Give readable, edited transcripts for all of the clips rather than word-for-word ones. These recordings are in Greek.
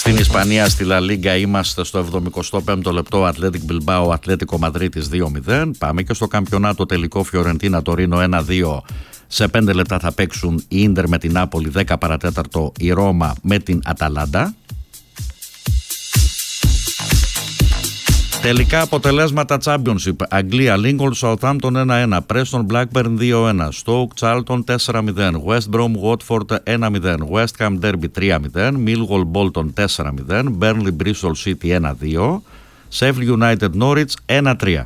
Στην Ισπανία, στη Λα Λίγκα, είμαστε στο 75ο λεπτό. Athletic Bilbao, Ατλέτικο Μαδρίτης 2-0. Πάμε και στο καμπιονάτο τελικό Φιωρεντίνα Τωρίνο 1-2. Σε 5 λεπτά θα παίξουν η Ίντερ με την Νάπολη, 10 παρατέταρτο η Ρώμα με την Αταλάντα. Τελικά αποτελέσματα Championship. Αγγλία, Lincoln, Southampton 1-1, Preston, Blackburn 2-1, Stoke, Charlton 4-0, West Brom, Watford 1-0, West Ham Derby 3-0, Millwall, Bolton 4-0, Burnley, Bristol City 1-2, Sheffield United, Norwich 1-3.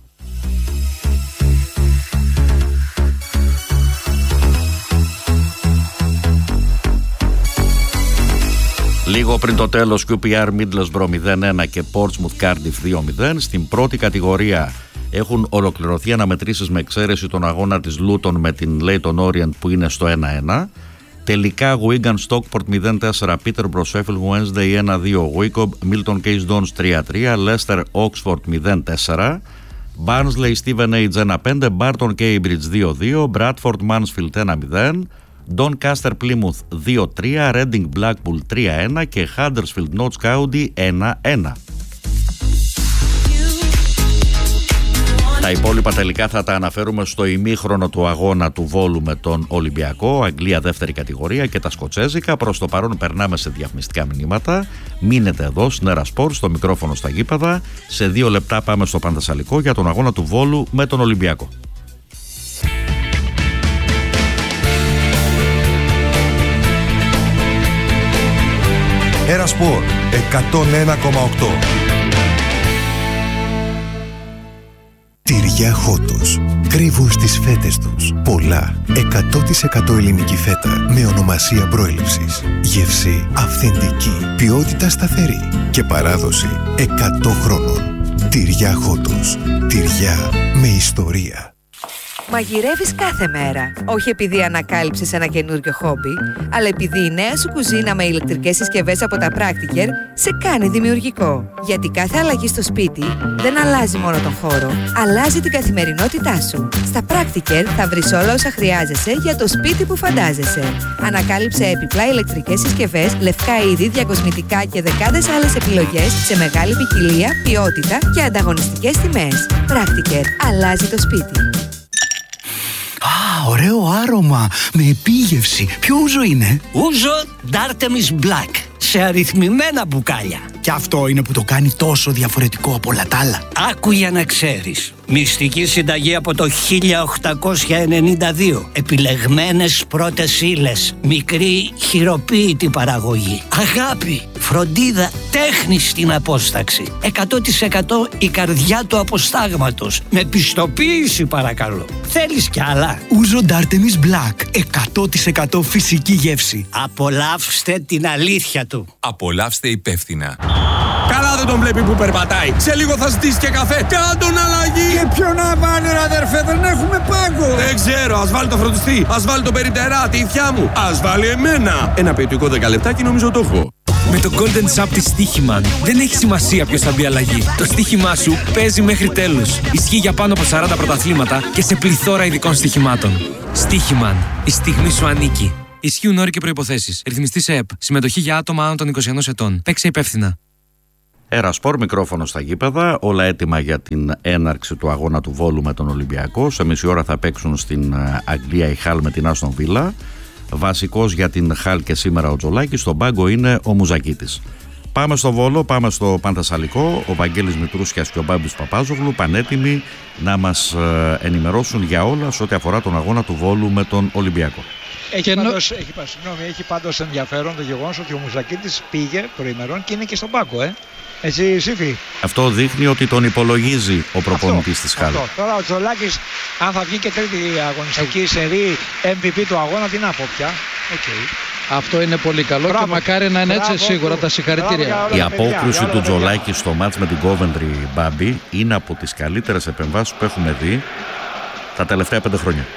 Λίγο πριν το τέλος, QPR Middlesbrough 0-1 και Portsmouth Cardiff 2-0. Στην πρώτη κατηγορία έχουν ολοκληρωθεί αναμετρήσεις με εξαίρεση τον αγώνα της Luton με την Leyton Orient που είναι στο 1-1. Τελικά Wigan Stockport 0-4, Peterborough Sheffield Wednesday 1-2, Wycombe Milton Keynes Dons 3-3, Leicester Oxford 0-4, Barnsley Steven Age 1-5, Barton Cambridge 2-2, Bradford Mansfield 1-0, Doncaster Plymouth 2-3, Reading Blackpool 3-1 και Huddersfield Notts County 1-1. Τα υπόλοιπα τελικά θα τα αναφέρουμε στο ημίχρονο του αγώνα του Βόλου με τον Ολυμπιακό, Αγγλία δεύτερη κατηγορία και τα σκοτσέζικα. Προς το παρόν περνάμε σε διαφημιστικά μηνύματα. Μείνετε εδώ στην Έρα Σπορ, στο μικρόφωνο στα γήπεδα. Σε 2 λεπτά πάμε στο Παντασαλικό για τον αγώνα του Βόλου με τον Ολυμπιακό. Έρα Σπορ 101,8. Τυριά Χότος. Κρύβουν στις φέτες τους πολλά 100% ελληνική φέτα με ονομασία προέλευσης. Γεύση αυθεντική, ποιότητα σταθερή και παράδοση 100 χρόνων. Τυριά Χότος. Τυριά με ιστορία. Μαγειρεύεις κάθε μέρα. Όχι επειδή ανακάλυψες ένα καινούριο χόμπι, αλλά επειδή η νέα σου κουζίνα με ηλεκτρικές συσκευές από τα Practiker σε κάνει δημιουργικό. Γιατί κάθε αλλαγή στο σπίτι δεν αλλάζει μόνο τον χώρο, αλλάζει την καθημερινότητά σου. Στα Practiker θα βρεις όλα όσα χρειάζεσαι για το σπίτι που φαντάζεσαι. Ανακάλυψε επιπλά ηλεκτρικές συσκευές, λευκά είδη, διακοσμητικά και δεκάδες άλλες επιλογές σε μεγάλη ποικιλία, ποιότητα και ανταγωνιστικές τιμές. Practiker. Αλλάζει το σπίτι. Ωραίο άρωμα, με επίγευση. Ποιο ούζο είναι? Ούζο D'Artemis Black, σε αριθμημένα μπουκάλια. Και αυτό είναι που το κάνει τόσο διαφορετικό από όλα τα άλλα. Άκου για να ξέρεις. Μυστική συνταγή από το 1892. Επιλεγμένες πρώτες ύλες. Μικρή χειροποίητη παραγωγή. Αγάπη, φροντίδα, τέχνη στην απόσταξη. 100% η καρδιά του αποστάγματος. Με πιστοποίηση παρακαλώ. Θέλεις κι άλλα? Ούζο D'Artemis Black. 100% φυσική γεύση. Απολαύστε την αλήθεια του. Απολαύστε υπεύθυνα. Καλά δεν τον βλέπει που περπατάει. Σε λίγο θα ζητήσει και καφέ. Κάντον αλλαγή. Και ποιο να βάλει ρε αδερφέ, δεν έχουμε πάγκο. Δεν ξέρω, ας βάλει το φροντιστή. Ας βάλει το περιπτερά, τη ηθιά μου. Ας βάλει εμένα. Ένα ποιοτικό 10 λεπτάκι νομίζω το έχω. Με το Golden Shop της Στοίχημαν δεν έχει σημασία ποιος θα μπει αλλαγή. Το στοίχημά σου παίζει μέχρι τέλους. Ισχύει για πάνω από 40 πρωταθλήματα και σε πληθώρα ειδικών στοιχημάτων. Στοίχημαν. Η στιγμή σου ανήκει. Ισχύουν όροι και προϋποθέσεις. Ρυθμιστής ΕΕΠ. Συμμετοχή για άτομα άνω των 21 ετών. Παίξε υπεύθυνα. Έρα Σπορ, μικρόφωνο στα γήπεδα. Όλα έτοιμα για την έναρξη του αγώνα του Βόλου με τον Ολυμπιακό. Σε μισή ώρα θα παίξουν στην Αγγλία η Χαλ με την Άστον Βίλα. Βασικός για την Χαλ και σήμερα ο Τζολάκης. Στον πάγκο είναι ο Μουζακίτης. Πάμε στο Βόλο, πάμε στο Παντασαλικό. Ο Βαγγέλης Μητρούσιας και ο Μπάμπης Παπάζογλου πανέτοιμοι να μας ενημερώσουν για όλα σε ό,τι αφορά τον αγώνα του Βόλου με τον Ολυμπιακό. Έχει πάντως ενδιαφέρον το γεγονός ότι ο Μουζακίτης πήγε προημερών και είναι και στον πάγκο, Έτσι, Σύφη. Αυτό δείχνει ότι τον υπολογίζει ο προπονητής της Χάλ. Τώρα ο Τζολάκης, αν θα βγει και τρίτη αγωνιστική σερί MVP του αγώνα, την από πια. Αυτό είναι πολύ καλό και μακάρι να είναι έτσι σίγουρα. Τα συγχαρητήρια. Η απόκρουση του Τζολάκη στο μάτς με την Coventry, Μπάμπη, είναι από τις καλύτερες επεμβάσεις που έχουμε δει τα τελευταία 5 χρόνια.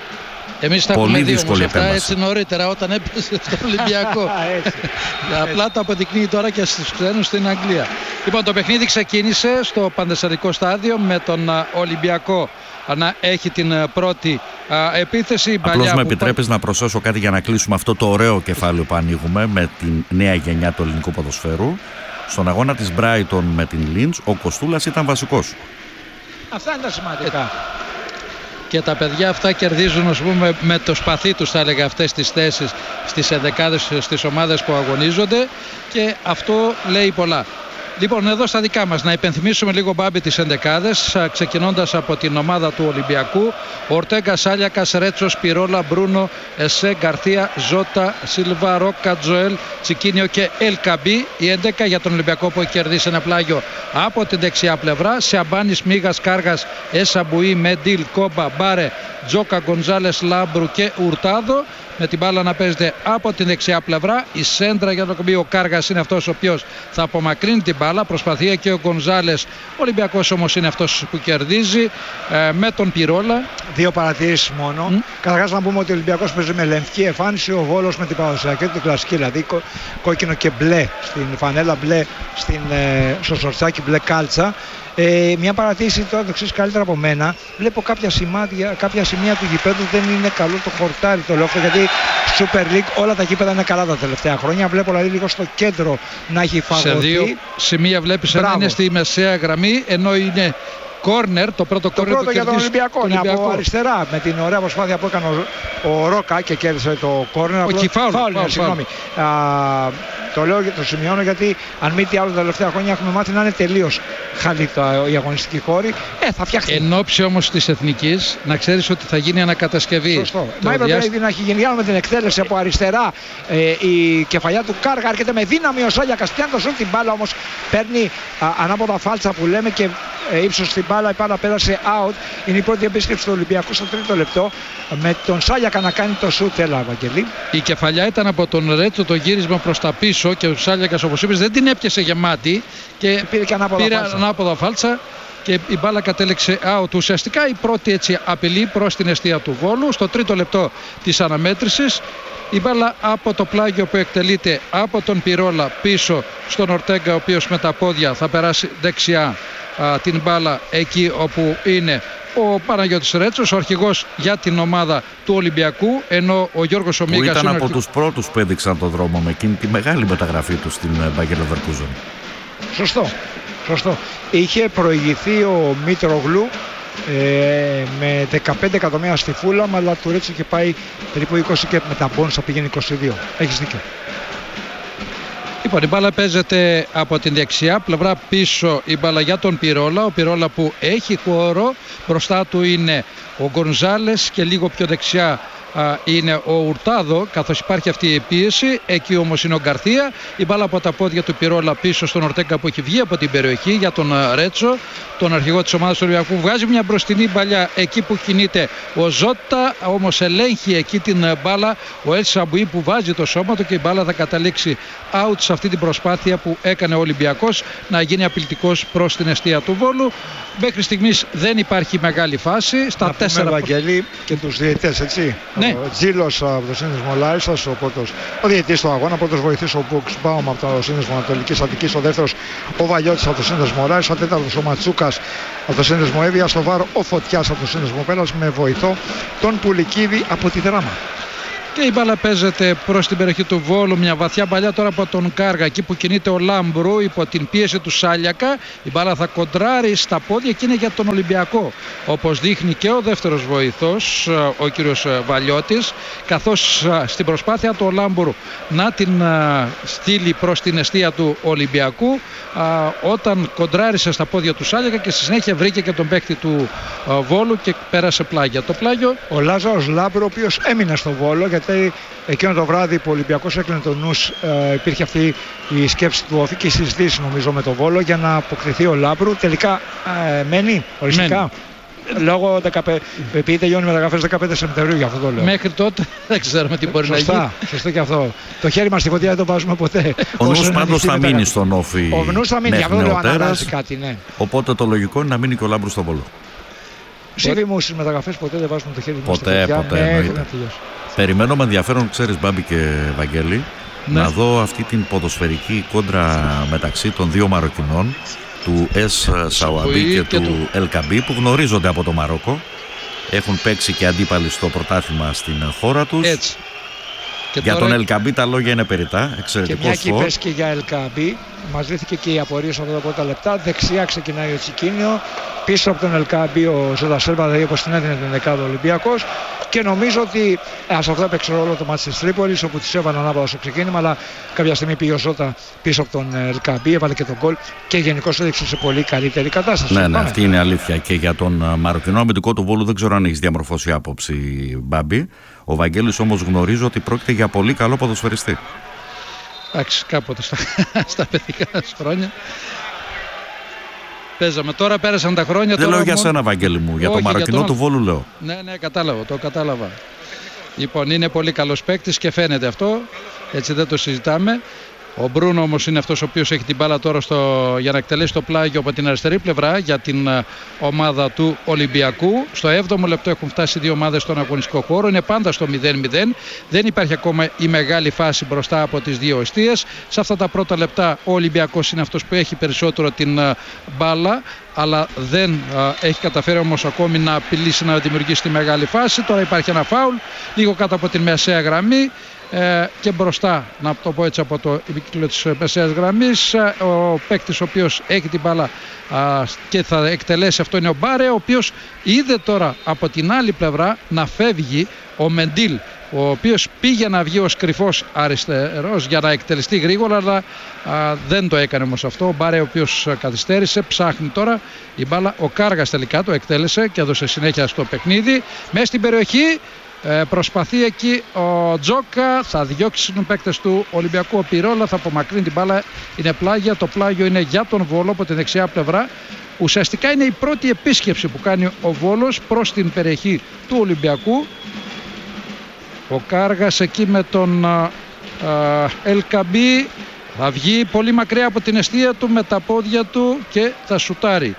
Εμείς τα έχουμε δει όμως αυτά έτσι νωρίτερα όταν έπαιζε στο Ολυμπιακό. Απλά το αποδεικνύει τώρα και στους ξένους στην Αγγλία. Λοιπόν, το παιχνίδι ξεκίνησε στο Παντεσσαρικό στάδιο με τον Ολυμπιακό να έχει την πρώτη επίθεση. Απλώς με επιτρέπεις να προσθέσω κάτι για να κλείσουμε αυτό το ωραίο κεφάλαιο που ανοίγουμε με την νέα γενιά του ελληνικού ποδοσφαίρου. Στον αγώνα της Brighton με την Leeds ο Κοστούλας ήταν βασικός. Αυτά είναι τα σημαντικά. Και τα παιδιά αυτά κερδίζουν, ας πούμε, με το σπαθί τους, θα έλεγα, αυτές τις θέσεις στις ενδεκάδες, στις ομάδες που αγωνίζονται, και αυτό λέει πολλά. Λοιπόν, εδώ στα δικά μας να υπενθυμίσουμε λίγο, Μπάμπη, τις ενδεκάδες, ξεκινώντας από την ομάδα του Ολυμπιακού: Ορτέγκα, Σάλιακας, Ρέτσος, Πιρόλα, Μπρούνο, Εσέ, Γκαρθία, Ζώτα, Σίλβα, Ρόκα, Τζοέλ, Τσικίνιο και Ελκαμπή. Η 11 για τον Ολυμπιακό που έχει κερδίσει ένα πλάγιο από την δεξιά πλευρά: Σιαμπάνης, Μίγας, Κάργας, Εσαμπουή, Μεντίλ, Κόμπα, Μπάρε, Τζόκα, Γκονζάλες, Λάμπρου και Ουρτάδο. Με την μπάλα να παίζεται από την δεξιά πλευρά. Η σέντρα για το κομπί, ο Κάργας είναι αυτός ο οποίος θα απομακρύνει την μπάλα. Προσπαθεί και ο Γκονζάλες. Ο Ολυμπιακός όμως είναι αυτός που κερδίζει με τον Πιρόλα. Δύο παρατηρήσεις μόνο. Καταρχάς να πούμε ότι ο Ολυμπιακός παίζει με λευκή εμφάνιση, ο Βόλος με την παραδοσιακή του κλασική, δηλαδή κόκκινο και μπλε στην φανέλα, μπλε στο σορτσάκι, μπλε κάλτσα. Μια παρατήρηση τώρα, το ξέρεις καλύτερα από μένα. Βλέπω κάποια σημεία του γηπέδου δεν είναι καλό το χορτάρι, το λέω αυτό, γιατί Super League όλα τα γήπεδα είναι καλά τα τελευταία χρόνια. Βλέπω δηλαδή λίγο στο κέντρο να έχει φαγωθεί. Σε δύο σημεία βλέπεις να είναι στη μεσαία γραμμή, ενώ είναι κόρνερ, το πρώτο κόρνερ του για τον Ολυμπιακό. Είναι από αριστερά με την ωραία προσπάθεια που έκανε ο Ρόκα και κέρδισε το κόρνερ. Όχι, φάουλ. Συγγνώμη. Το λέω και το σημειώνω, γιατί αν μη τι άλλο τα τελευταία χρόνια έχουμε μάθει να είναι τελείως χαλή η αγωνιστική χώρη. Θα φτιαχτεί. Εν ώψη όμως της εθνικής, να ξέρεις ότι θα γίνει ανακατασκευή. Σωστό. Μα έπρεπε ήδη να έχει γίνει με την εκτέλεση από αριστερά. Η κεφαλιά του Κάργα έρχεται με δύναμη, ο Σάλιακας πιάνει το σουτ, την μπάλα όμως παίρνει ανάποδα φάλτσα που λέμε και ύψος στην μπάλα, η μπάλα πέρασε out. Είναι η πρώτη επίσκεψη του Ολυμπιακού στο τρίτο λεπτό με τον Σάλιακα να κάνει το σουτ. Έλα, Βαγγελή. Η κεφαλιά ήταν από τον Ρέτσο, το γύρισμα προς τα πίσω, και ο Σάλιακας, όπως είπες, δεν την έπιασε γεμάτη και πήρε ανάποδα φάλτσα και η μπάλα κατέληξε out. Ουσιαστικά η πρώτη έτσι απειλή προς την εστία του Βόλου. Στο τρίτο λεπτό της αναμέτρησης, η μπάλα από το πλάγιο που εκτελείται από τον Πιρόλα πίσω στον Ορτέγκα, ο οποίος με τα πόδια θα περάσει δεξιά την μπάλα εκεί όπου είναι ο Παναγιώτης Ρέτσος, ο αρχηγός για την ομάδα του Ολυμπιακού, ενώ ο Γιώργος ο Μίγας ήταν από τους πρώτους που έδειξαν τον δρόμο με εκείνη τη μεγάλη μεταγραφή του στην Bayer Leverkusen. Σωστό. Είχε προηγηθεί ο Μήτρογλου με 15 εκατομμύρια στη Φούλαμ, αλλά του Ρέτσο είχε πάει περίπου 20 και με τα μπόνους θα πήγαινε 22. Έχεις δίκιο. Λοιπόν, η μπάλα παίζεται από την δεξιά πλευρά πίσω, η μπάλα για τον Πιρόλα. Ο Πιρόλα που έχει χώρο, μπροστά του είναι ο Γκονζάλες και λίγο πιο δεξιά είναι ο Ουρτάδο, καθώς υπάρχει αυτή η πίεση. Εκεί όμως είναι ο Γκαρθία. Η μπάλα από τα πόδια του Πιρόλα πίσω στον Ορτέγκα που έχει βγει από την περιοχή για τον Ρέτσο, τον αρχηγό της ομάδας του Ολυμπιακού. Βγάζει μια μπροστινή μπαλιά εκεί που κινείται ο Ζώτα, όμως ελέγχει εκεί την μπάλα ο Ελ Σαμπουή που βάζει το σώμα του και η μπάλα θα καταλήξει out σε αυτή την προσπάθεια που έκανε ο Ολυμπιακός να γίνει απειλητικός προς την εστία του Βόλου. Μέχρι στιγμής δεν υπάρχει μεγάλη φάση. Στα 4 Βαγγέλη και τους διαιτητές, έτσι. Ναι. Ο Τζίλος από το σύνδεσμο Λάρισας, ο διαιτητής του αγώνα, ο πρώτος βοηθής ο Μπουξμπάουμ από το σύνδεσμο Ανατολικής Αττικής, ο δεύτερος ο Βαλιώτης από το σύνδεσμο Λάρισα, ο τέταρτος ο Ματσούκας από το σύνδεσμο Εύβοια, στο βάρο ο Φωτιάς από το σύνδεσμο Πέλας με βοηθό τον Πουλικίδη από τη Δράμα. Και η μπάλα παίζεται προς την περιοχή του Βόλου. Μια βαθιά παλιά τώρα από τον Κάργα, εκεί που κινείται ο Λάμπρου υπό την πίεση του Σάλιακα. Η μπάλα θα κοντράρει στα πόδια και είναι για τον Ολυμπιακό, όπως δείχνει και ο δεύτερος βοηθός, ο κύριος Βαλιώτης, καθώς στην προσπάθεια του ο Λάμπρου να την στείλει προς την εστία του Ολυμπιακού, όταν κοντράρισε στα πόδια του Σάλιακα και στη συνέχεια βρήκε και τον παίκτη του Βόλου και πέρασε πλάγια. Το πλάγιο ο Λάζαρος Λάμπρου, ο οποίος έμεινε στο Βόλο, γιατί εκείνο το βράδυ που ο Ολυμπιακός έκλεινε τον νους, υπήρχε αυτή η σκέψη του Όφη και η συζήτηση νομίζω με τον Βόλο για να αποκτηθεί ο Λάμπρου. Τελικά μένει οριστικά. Λόγω επειδή τελειώνει μεταγραφές 15 Σεπτεμβρίου, για αυτό το λέω. Μέχρι τότε δεν ξέρουμε τι μπορεί να γίνει. Σωστό και αυτό. Το χέρι μας στη φωτιά δεν το βάζουμε ποτέ. Ο νους πάντως θα μείνει στον Όφη. Ο νους θα μείνει, για αυτό το λέω, αν αλλάζει κάτι, ναι. Οπότε το λογικό είναι να μείνει και ο Λάμπρος στον Βόλο. Σύμφωνα μου στις μεταγραφές ποτέ δεν βάζουμε το χέρι μας στα παιδιά μέχρι να τελειώσει. Περιμένω με ενδιαφέρον, ξέρεις Μπάμπη και Βαγγέλη, να δω αυτή την ποδοσφαιρική κόντρα μεταξύ των δύο Μαροκινών, του Εσ Σαουαμπί και του Ελκαμπί, που γνωρίζονται από το Μαρόκο. Έχουν παίξει και αντίπαλοι στο πρωτάθλημα στην χώρα τους. Έτσι. Και για τον Ελκαμπί τα λόγια είναι περιττά. Εξαιρετικός και μια και είπες και για Ελκαμπί, μας δείθηκε και η απορία σε αυτά τα πρώτα λεπτά. Δεξιά ξεκινάει ο Τσικίνιο, πίσω από τον Ελκαμπί ο Ζωτασέλβα, δηλαδή όπως την έδινε τον δεκάδο Ολυμπιακός. Και νομίζω ότι σε αυτό έπαιξε ρόλο το μάτι της Τρίπολης, όπου τις έβαλαν ανάποδα στο ξεκίνημα, αλλά κάποια στιγμή πήγε ο Ζώτα πίσω από τον Ελκαμπί, έβαλε και τον γκολ και γενικώς έδειξε σε πολύ καλύτερη κατάσταση. Ναι, αυτή είναι αλήθεια. Και για τον Μαροκινό αμυντικό του Βόλου δεν ξέρω αν έχει διαμορφώσει άποψη, Μπάμπη. Ο Βαγγέλης όμως γνωρίζω ότι πρόκειται για πολύ καλό ποδοσφαιριστή. Εντάξει, κάποτε στα παιδικά χρόνια παίζαμε. Τώρα πέρασαν τα χρόνια. Δεν λέω για σένα, Βαγγέλη μου, για το Μαροκινό του Βόλου λέω. Ναι, το κατάλαβα. Λοιπόν, είναι πολύ καλός παίκτης και φαίνεται αυτό, έτσι δεν το συζητάμε. Ο Μπρούνο όμως είναι αυτός ο οποίος έχει την μπάλα τώρα για να εκτελέσει το πλάγιο από την αριστερή πλευρά για την ομάδα του Ολυμπιακού. Στο 7ο λεπτό έχουν φτάσει δύο ομάδες στον αγωνιστικό χώρο. Είναι πάντα στο 0-0. Δεν υπάρχει ακόμα η μεγάλη φάση μπροστά από τις δύο εστίες. Σε αυτά τα πρώτα λεπτά ο Ολυμπιακός είναι αυτός που έχει περισσότερο την μπάλα, αλλά δεν έχει καταφέρει όμως ακόμη να απειλήσει να δημιουργήσει τη μεγάλη φάση. Τώρα υπάρχει ένα φάουλ λίγο κάτω από την μεσαία γραμμή. Και μπροστά, να το πω έτσι, από το επικύκλιο της μεσαίας γραμμής, ο παίκτης ο οποίος έχει την μπάλα και θα εκτελέσει αυτό είναι ο Μπάρε, ο οποίος είδε τώρα από την άλλη πλευρά να φεύγει ο Μεντίλ, ο οποίος πήγε να βγει ως κρυφός αριστερός για να εκτελεστεί γρήγορα, αλλά δεν το έκανε όμως αυτό. Ο Μπάρε, ο οποίος καθυστέρησε, ψάχνει τώρα η μπάλα. Ο Κάργας τελικά το εκτέλεσε και έδωσε συνέχεια στο παιχνίδι μέσα στην περιοχή. Προσπαθεί εκεί ο Τζόκα, θα διώξει τους παίκτες του Ολυμπιακού. Ο Πυρόλα θα απομακρύνει την μπάλα, είναι πλάγια. Το πλάγιο είναι για τον Βόλο από τη δεξιά πλευρά. Ουσιαστικά είναι η πρώτη επίσκεψη που κάνει ο Βόλος προς την περιοχή του Ολυμπιακού. Ο Κάργας εκεί με τον Ελκαμπί θα βγει πολύ μακριά από την εστία του με τα πόδια του και θα σουτάρει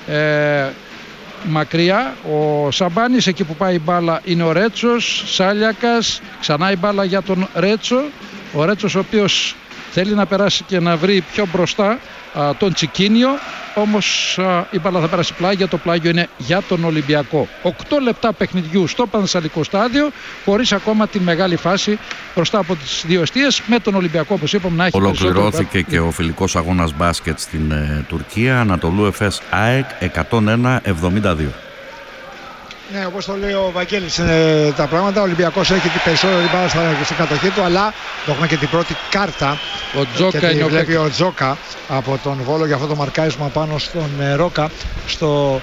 μακριά. Ο Σαμπάνης, εκεί που πάει η μπάλα είναι ο Ρέτσος. Σάλιακας, ξανά η μπάλα για τον Ρέτσο. Ο Ρέτσος ο οποίος θέλει να περάσει και να βρει πιο μπροστά τον Τσικίνιο, όμως η μπάλα θα περάσει πλάγια. Το πλάγιο είναι για τον Ολυμπιακό. 8 λεπτά παιχνιδιού στο Πανθεσσαλικό στάδιο, χωρίς ακόμα την μεγάλη φάση μπροστά από τις δύο εστίες, με τον Ολυμπιακό, όπως είπαμε, να έχει. Ολοκληρώθηκε και ο φιλικός αγώνας μπάσκετ στην Τουρκία. Ανατολού Εφές ΑΕΚ 101-72. Ναι, όπως το λέει ο Βαγγέλης, τα πράγματα. Ο Ολυμπιακός έχει την περισσότερη μπάλα στην κατοχή του, αλλά το έχουμε και την πρώτη κάρτα. Ο Τζόκα είναι βλέπει ο Τζόκα από τον Βόλο για αυτό το μαρκάρισμα πάνω στον Ρόκα στο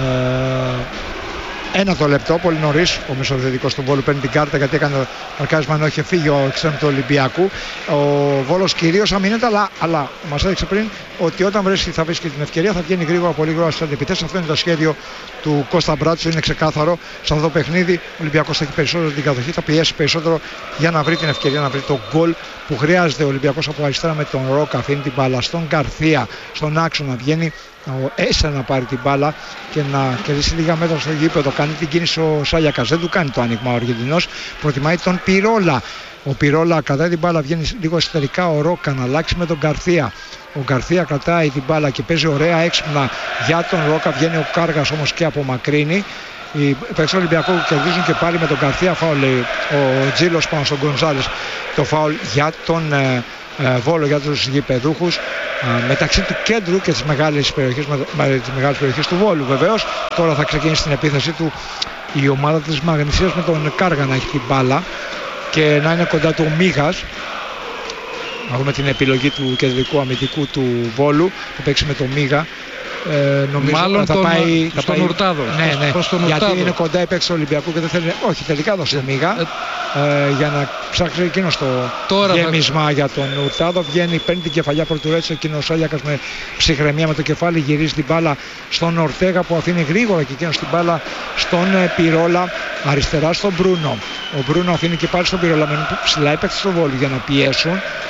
ένατο λεπτό, πολύ νωρίς. Ο μεσοδιαιτικός του Βόλου παίρνει την κάρτα γιατί έκανε το μαρκάρισμα ενώ είχε φύγει ο εξτρέμ του Ολυμπιακού. Ο Βόλος κυρίως αμήνεται, αλλά μας έδειξε πριν ότι όταν θα βρίσκει την ευκαιρία θα βγαίνει γρήγορα, πολύ γρήγορα στους αντιπιτές. Αυτό είναι το σχέδιο του Κώστα Μπράτσου, είναι ξεκάθαρο. Σε αυτό το παιχνίδι ο Ολυμπιακός θα έχει περισσότερο την κατοχή, θα πιέσει περισσότερο για να βρει την ευκαιρία, να βρει το γκολ που χρειάζεται. Ο Ολυμπιακός από αριστερά με τον Ρόκα αφήνει την μπάλα στον Γκαρθία, στον άξονα, βγαίνει ο Έσα να πάρει την μπάλα και να κερδίσει λίγα μέτρα στο γήπεδο. Κάνει την κίνηση ο Σάλιακας, δεν του κάνει το άνοιγμα ο Αργεντινός, προτιμάει τον Πυρόλα. Ο Πυρόλα κρατάει την μπάλα, βγαίνει λίγο εσωτερικά ο Ρόκα να αλλάξει με τον Γκαρθία. Ο Γκαρθία κρατάει την μπάλα και παίζει ωραία έξυπνα για τον Ρόκα. Βγαίνει ο Κάργας όμως και απομακρύνει. Οι παίκτες του Ολυμπιακού κερδίζουν και πάλι με τον Γκαρθία. Φάουλ ο Τζίλος πάνω στον Γκονζάλες. Το φάουλ για τον Βόλο, για τους γηπεδούχους, μεταξύ του κέντρου και της μεγάλης περιοχής του Βόλου. Βεβαίως τώρα θα ξεκινήσει την επίθεση του η ομάδα της Μαγνησίας με τον Κάργα να έχει την μπάλα και να είναι κοντά του ο Μίγας. Έχουμε την επιλογή του κεντρικού αμυντικού του Βόλου που παίξει με τον Μίγα. Νομίζω μάλλον θα πάει στον Ουρτάδο. Ναι, προς τον γιατί Ουρτάδο. είναι κοντά η παίκτης του Ολυμπιακού και δεν θέλει. Όχι, τελικά δώσε Μίγα για να ψάξει εκείνο το γέμισμα για τον Ουρτάδο. Βγαίνει, παίρνει την κεφαλιά πρωτουρέτσο εκείνο ο Σάλιακας με ψυχραιμία με το κεφάλι. Γυρίζει την μπάλα στον Ορτέγα που αφήνει γρήγορα και εκείνο την μπάλα στον Πυρόλα. Αριστερά στον Μπρούνο. Ο Μπρούνο αφήνει και πάλι στον Πυρόλα. Μένουν ψηλά οι παίκτες του Βόλου για να πιέσουν.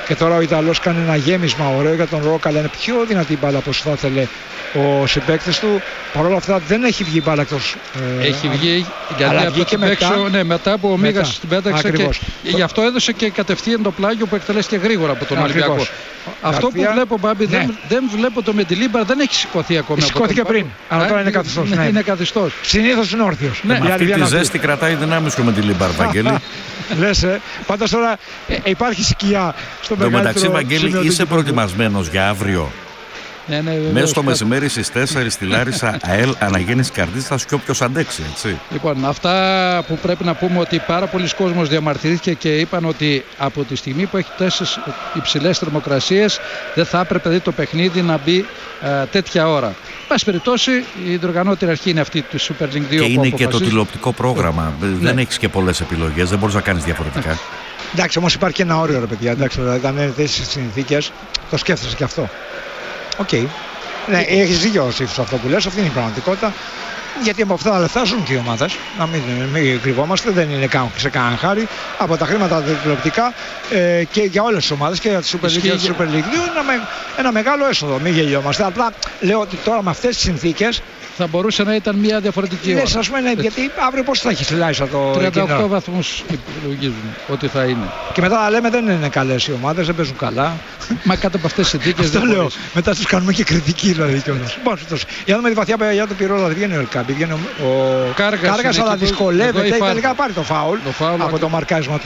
Και τώρα ο Ιταλός κάνει ένα γέμισμα ωραίο για τον Ρόκαλα. Είναι πιο δυνατή μπάλα όπως θα ήθελε ο συμπαίκτης του. Παρ' όλα αυτά δεν έχει βγει μπάλα εκτός. Έχει βγει γιατί από βγήκε μετά που ο Μίγας την πέταξε και γι' αυτό έδωσε και κατευθείαν το πλάγιο που εκτελέστηκε γρήγορα από τον Ολυμπιακό. Αυτό που βλέπω, Μπάμπη, δεν βλέπω το Μεντιλίμπαρ, δεν έχει σηκωθεί ακόμα. Σηκώθηκε πριν, αλλά τώρα είναι καθιστός. Είναι καθιστός. Συνήθως είναι όρθιος. Αυτή τη ζέστη κρατάει δυνάμεις και ο Μεντιλίμπαρ, Βαγγέλη. Λες, πάντως τώρα υπάρχει σκιά στο μεγαλύτερο. Μεταξύ, Βαγγέλη, είσαι προετοιμασμένος για αύριο? Ναι, μέσα στο μεσημέρι στις 4 στη Λάρισα, ΑΕΛ Αναγέννηση Καρδίτσας και όποιος αντέξει, έτσι. Λοιπόν, αυτά που πρέπει να πούμε ότι πάρα πολλοί κόσμος διαμαρτυρήθηκε και είπαν ότι από τη στιγμή που έχει τέσσερις υψηλές θερμοκρασίες δεν θα έπρεπε το παιχνίδι να μπει τέτοια ώρα. Πάση περιπτώσει, η διοργανώτρια αρχή είναι αυτή του Super League 2. Και είναι και το τηλεοπτικό πρόγραμμα. Δεν έχεις και πολλές επιλογές, δεν μπορείς να κάνεις διαφορετικά. Εντάξει, όμως υπάρχει και ένα όριο, ρε παιδιά. Εντάξει, δηλαδή, αν είναι θέσεις συνθήκες, το σκέφτεσαι και αυτό. Οκ. Ναι, έχεις δίκιο σε αυτό που λες, αυτή είναι η πραγματικότητα. Γιατί από αυτά τα λεφτά ζουν και οι ομάδες. Να μην κρυβόμαστε, δεν είναι σε κανένα χάρη. Από τα χρήματα τα τηλεοπτικά και για όλες τις ομάδες και για τη Super League και τη Super League 2 είναι ένα μεγάλο έσοδο. Μην γελιόμαστε. Απλά λέω ότι τώρα με αυτές τις συνθήκες θα μπορούσε να ήταν μια διαφορετική ώρα. Ναι, ας πούμε, γιατί αύριο πώς θα έχει στη Λάρισα το 38 βαθμούς υπολογίζουν ότι θα είναι. Και μετά λέμε δεν είναι καλές οι ομάδες, δεν παίζουν καλά. Μα κάτω από αυτές τις συνθήκες δεν λέω. Μετά τους κάνουμε και κριτική δηλαδή κιόλας. Για να δούμε τη βαθιά παιδιά του Πυρόλα, δεν βγαίνει ο Ελκάμπη, βγαίνει ο Κάργας, αλλά δυσκολεύεται. Τελικά πάρει το φάουλ από το μαρκάρισμα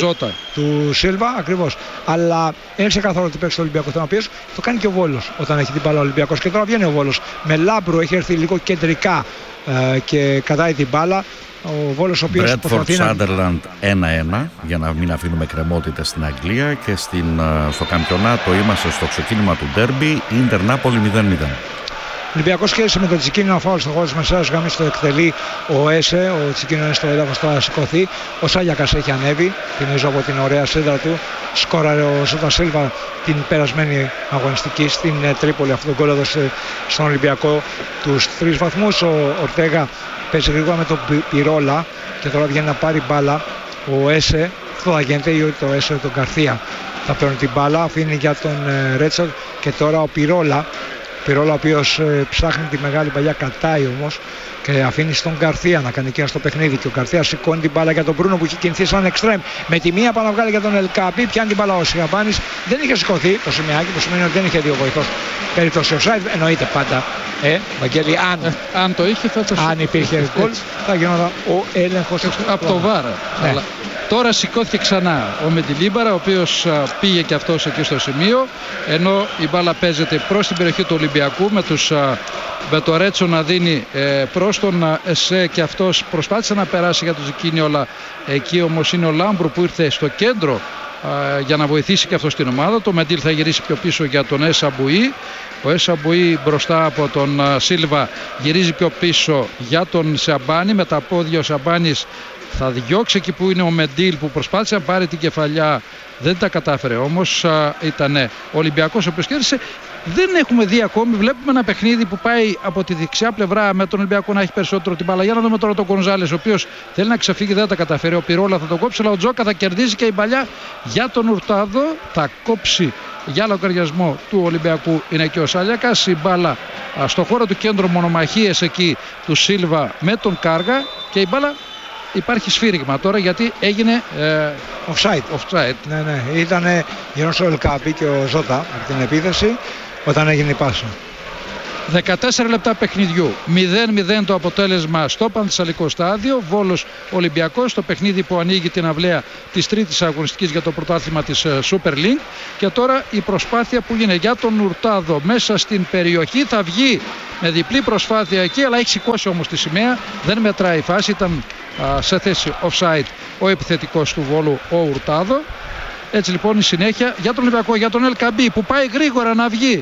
του Σίλβα, ακριβώς. Αλλά είναι ξεκάθαρο ότι παίξει το Ολυμπιακό θέμα πίεση. Το κάνει και ο Βόλος όταν έχει την μπάλα ο Ολυμπιακός. Και τώρα βγαίνει ο Βόλος με Λάμπρο, έχει έρθει λίγο κεντρικά και κατάει την μπάλα. Ο Βόλος ο οποίος Bradford Sunderland 1-1, για να μην αφήνουμε κρεμότητες στην Αγγλία, και στο καμπιονάτο είμαστε στο ξεκίνημα του ντέρμπι, Ίντερ Νάπολη 0-0. Ολυμπιακός σχέση με τον Τσικίνιο, ένα φάουλ στο χώρο της μεσαίας γραμμής το εκτελεί ο Έσε. Ο Τσικίνιο είναι στο έδαφος, θα σηκωθεί. Ο Σάγιακας έχει ανέβει, θυμίζω από την ωραία σέντρα του. Σκόραρε ο Ζώτα Σίλβα την περασμένη αγωνιστική στην Τρίπολη. Αυτό το γκολ έδωσε στον Ολυμπιακό τους 3 βαθμούς. Ο Ορτέγα παίζει γρήγορα με τον Πυρόλα και τώρα βγαίνει να πάρει μπάλα ο Έσε. Αυτό θα γίνεται, ή το Έσε τον Καρθία θα παίρνει την μπάλα, αφήνει για τον Ρέτσορ. Και τώρα ο Πυρόλα, ο οποίος ψάχνει τη μεγάλη παλιά, κατάει όμως και αφήνει στον Γκαρθία να κάνει εκείνο στο παιχνίδι. Και ο Γκαρθία σηκώνει την μπάλα για τον Μπρούνο που έχει κινηθεί σαν εξτρέμ. Με τη μία πάνω να βγάλει για τον Ελκαμπή, πιάνει την μπάλα ο Σιγαμπάνης. Δεν είχε σηκωθεί το σημειάκι, που σημαίνει ότι δεν είχε δύο βοηθός. Περίπτωση offside εννοείται πάντα. Βαγγέλη, αν το είχε θα το σηκωθεί. Αν υπήρχε γκολ, θα γινόταν ο έλεγχος από το VAR. Ναι. Αλλά τώρα σηκώθηκε ξανά ο Μεντιλίμπαρα, ο οποίος πήγε και αυτός εκεί στο σημείο, ενώ η μπάλα παίζεται προς την περιοχή του Ολυμπιακού με το Ρέτσο να δίνει προς τον Εσέ, και αυτός προσπάθησε να περάσει για τον Ζικίνιο, αλλά εκεί όμως είναι ο Λάμπρου που ήρθε στο κέντρο για να βοηθήσει και αυτό στην ομάδα. Το Μεντίλ θα γυρίσει πιο πίσω για τον Έσα Μπουή. Ο Έσα Μπουή μπροστά από τον Σίλβα γυρίζει πιο πίσω για τον Σαμπάνη. Με τα πόδια ο Σαμπάνης θα διώξει εκεί που είναι ο Μεντίλ, που προσπάθησε να πάρει την κεφαλιά, δεν τα κατάφερε όμως. Ήταν ο Ολυμπιακός ο οποίος κέρδισε. Δεν έχουμε δει ακόμη, βλέπουμε ένα παιχνίδι που πάει από τη δεξιά πλευρά με τον Ολυμπιακό να έχει περισσότερο την μπάλα. Για να δούμε τώρα τον Γκονζάλες, ο οποίος θέλει να ξεφύγει, δεν τα καταφέρει. Ο Πυρόλα θα το κόψει, αλλά ο Τζόκα θα κερδίσει και η παλιά για τον Ουρτάδο. Θα κόψει για λογαριασμό του Ολυμπιακού, είναι και ο Σάλιακας. Η μπάλα στο χώρο του κέντρου, μονομαχίες εκεί του Σίλβα με τον Κάργα, και η μπάλα υπάρχει σφύριγμα τώρα γιατί έγινε offside. Ναι. Ήταν γύρω στο Ελκάπη και ο Ζώτα από την επίθεση όταν έγινε η πάσα. 14 λεπτά παιχνιδιού, 0-0 το αποτέλεσμα στο Πανθεσσαλικό στάδιο. Βόλος Ολυμπιακός, το παιχνίδι που ανοίγει την αυλαία της τρίτης αγωνιστικής για το πρωτάθλημα της Super League. Και τώρα η προσπάθεια που γίνεται για τον Ουρτάδο μέσα στην περιοχή, θα βγει με διπλή προσπάθεια εκεί, αλλά έχει σηκώσει όμως τη σημαία, δεν μετράει η φάση, ήταν σε θέση offside ο επιθετικός του Βόλου ο Ουρτάδο. Έτσι λοιπόν η συνέχεια για τον Ολυμπιακό, για τον Ελκαμπή που πάει γρήγορα να βγει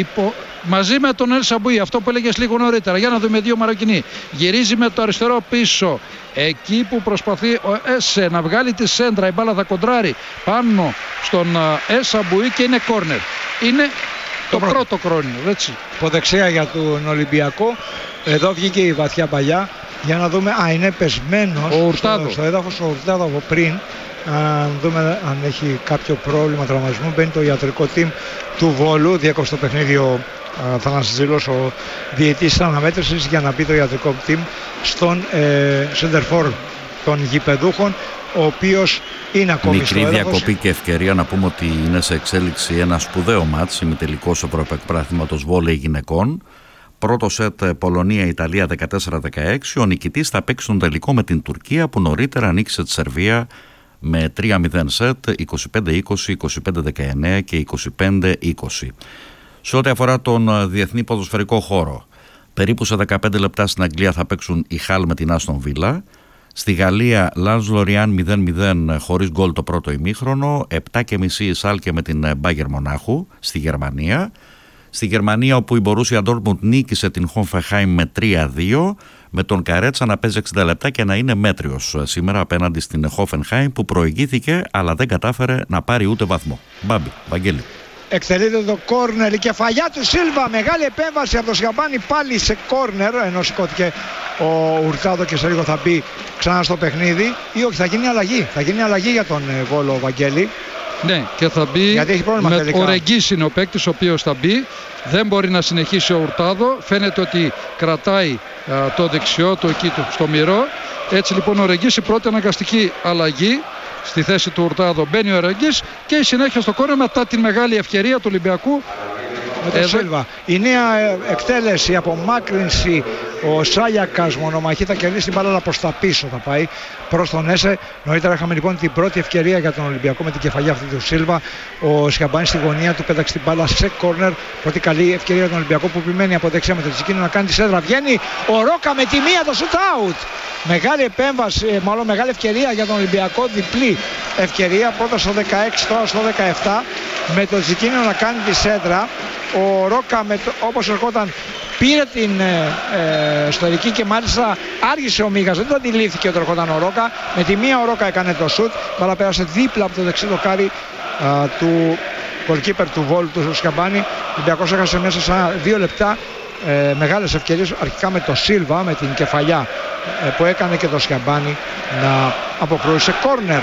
μαζί με τον Ελσαμπούι, αυτό που έλεγες λίγο νωρίτερα. Για να δούμε, δύο Μαροκινοί. Γυρίζει με το αριστερό πίσω, εκεί που προσπαθεί ο Έσε να βγάλει τη σέντρα. Η μπάλα θα κοντράρει πάνω στον Ελσαμπούι και είναι κόρνερ. Είναι το πρώτο κόρνερ, έτσι. Ποδεξιά για τον Ολυμπιακό. Εδώ βγήκε η βαθιά παλιά. Για να δούμε, είναι πεσμένος στο έδαφος ο Ουρτάδο από πριν. Αν δούμε αν έχει κάποιο πρόβλημα τραυματισμού. Μπαίνει το ιατρικό team του Βόλου. Διέκοψε το παιχνίδι ο Θανάσης Ζήλος, ο διαιτητής της αναμέτρησης, για να μπει το ιατρικό team στον σεντερφόρ των γηπεδούχων, ο οποίος είναι ακόμη μικρή στο έδαφος. Διακοπή και ευκαιρία να πούμε ότι είναι σε εξέλιξη ένα σπουδαίο μάτς, ημιτελικός Ευρωπεκπράθυματος βόλεϊ γυναικών. Πρώτο σετ Πολωνία-Ιταλία 14-16. Ο νικητής θα παίξει τον τελικό με την Τουρκία, που νωρίτερα νίκησε τη Σερβία με 3-0 σετ, 25-20, 25-19 και 25-20. Σε ό,τι αφορά τον διεθνή ποδοσφαιρικό χώρο, περίπου σε 15 λεπτά στην Αγγλία θα παίξουν η Χάλ με την Άστον Βίλα. Στη Γαλλία, Λανς Λοριάν 0-0 χωρίς γκολ το πρώτο ημίχρονο. 7.30 η Σάλκε με την Μπάγερ Μονάχου στη Γερμανία. Στη Γερμανία, όπου η Μπορούσια Ντόρτμουντ νίκησε την Χόφενχάιμ με 3-2, με τον Καρέτσα να παίζει 60 λεπτά και να είναι μέτριος σήμερα απέναντι στην Χόφενχάιμ, που προηγήθηκε αλλά δεν κατάφερε να πάρει ούτε βαθμό. Μπάμπη, Βαγγέλη. Εκτελείται το κόρνερ, η κεφαλιά του Σίλβα, μεγάλη επέμβαση από το Σιαμπάνι πάλι σε κόρνερ, ενώ σηκώθηκε ο Ουρτάδο και σε λίγο θα μπει ξανά στο παιχνίδι. Ή όχι, θα γίνει αλλαγή, για τον Βόλο, Βαγγέλη. Ναι, και θα μπει ο Ρεγκής είναι ο παίκτης ο οποίος θα μπει. Δεν μπορεί να συνεχίσει ο Ουρτάδο, φαίνεται ότι κρατάει το δεξιό του εκεί στο μυρό. Έτσι λοιπόν ο Ρεγκής, η πρώτη αναγκαστική αλλαγή. Στη θέση του Ουρτάδο μπαίνει ο Ρεγκής και η συνέχεια στο κόρνερ μετά την μεγάλη ευκαιρία του Ολυμπιακού με τον Σίλβα. Η νέα εκτέλεση, απομάκρυνση, ο Σάλιακας μονομαχή, θα κερδίσει την μπάλα, αλλά προς τα πίσω θα πάει προς τον Έσε. Νωρίτερα είχαμε λοιπόν την πρώτη ευκαιρία για τον Ολυμπιακό με την κεφαλιά αυτή του Σίλβα. Ο Σιαμπάνης στη γωνία του πέταξε την μπάλα σε κόρνερ. Πρώτη καλή ευκαιρία για τον Ολυμπιακό, που επιμένει από δεξιά με το Τσικίνο να κάνει τη σέντρα. Βγαίνει ο Ρόκα με τη μία, το shoot out. Μεγάλη επέμβαση, μάλλον μεγάλη ευκαιρία για τον Ολυμπιακό, διπλή ευκαιρία. Πρώτα στο 16, τώρα στο 17, με το Τσικίνο να κάνει τη σέντρα. Ο Ρόκα, όπως ερχόταν, πήρε την στορική και μάλιστα άργησε ο Μίγας, δεν το αντιλήφθηκε όταν ερχόταν ο Ρόκα. Με τη μία ο Ρόκα έκανε το σουτ, αλλά πέρασε δίπλα από το δεξί δοκάρι του goalkeeper του Βόλου, του Σιαμπάνη. Ο Ολυμπιακός έχασε μέσα σε 2 λεπτά μεγάλες ευκαιρίες, αρχικά με το Σίλβα, με την κεφαλιά που έκανε, και το Σιαμπάνη να αποκρούσει κόρνερ.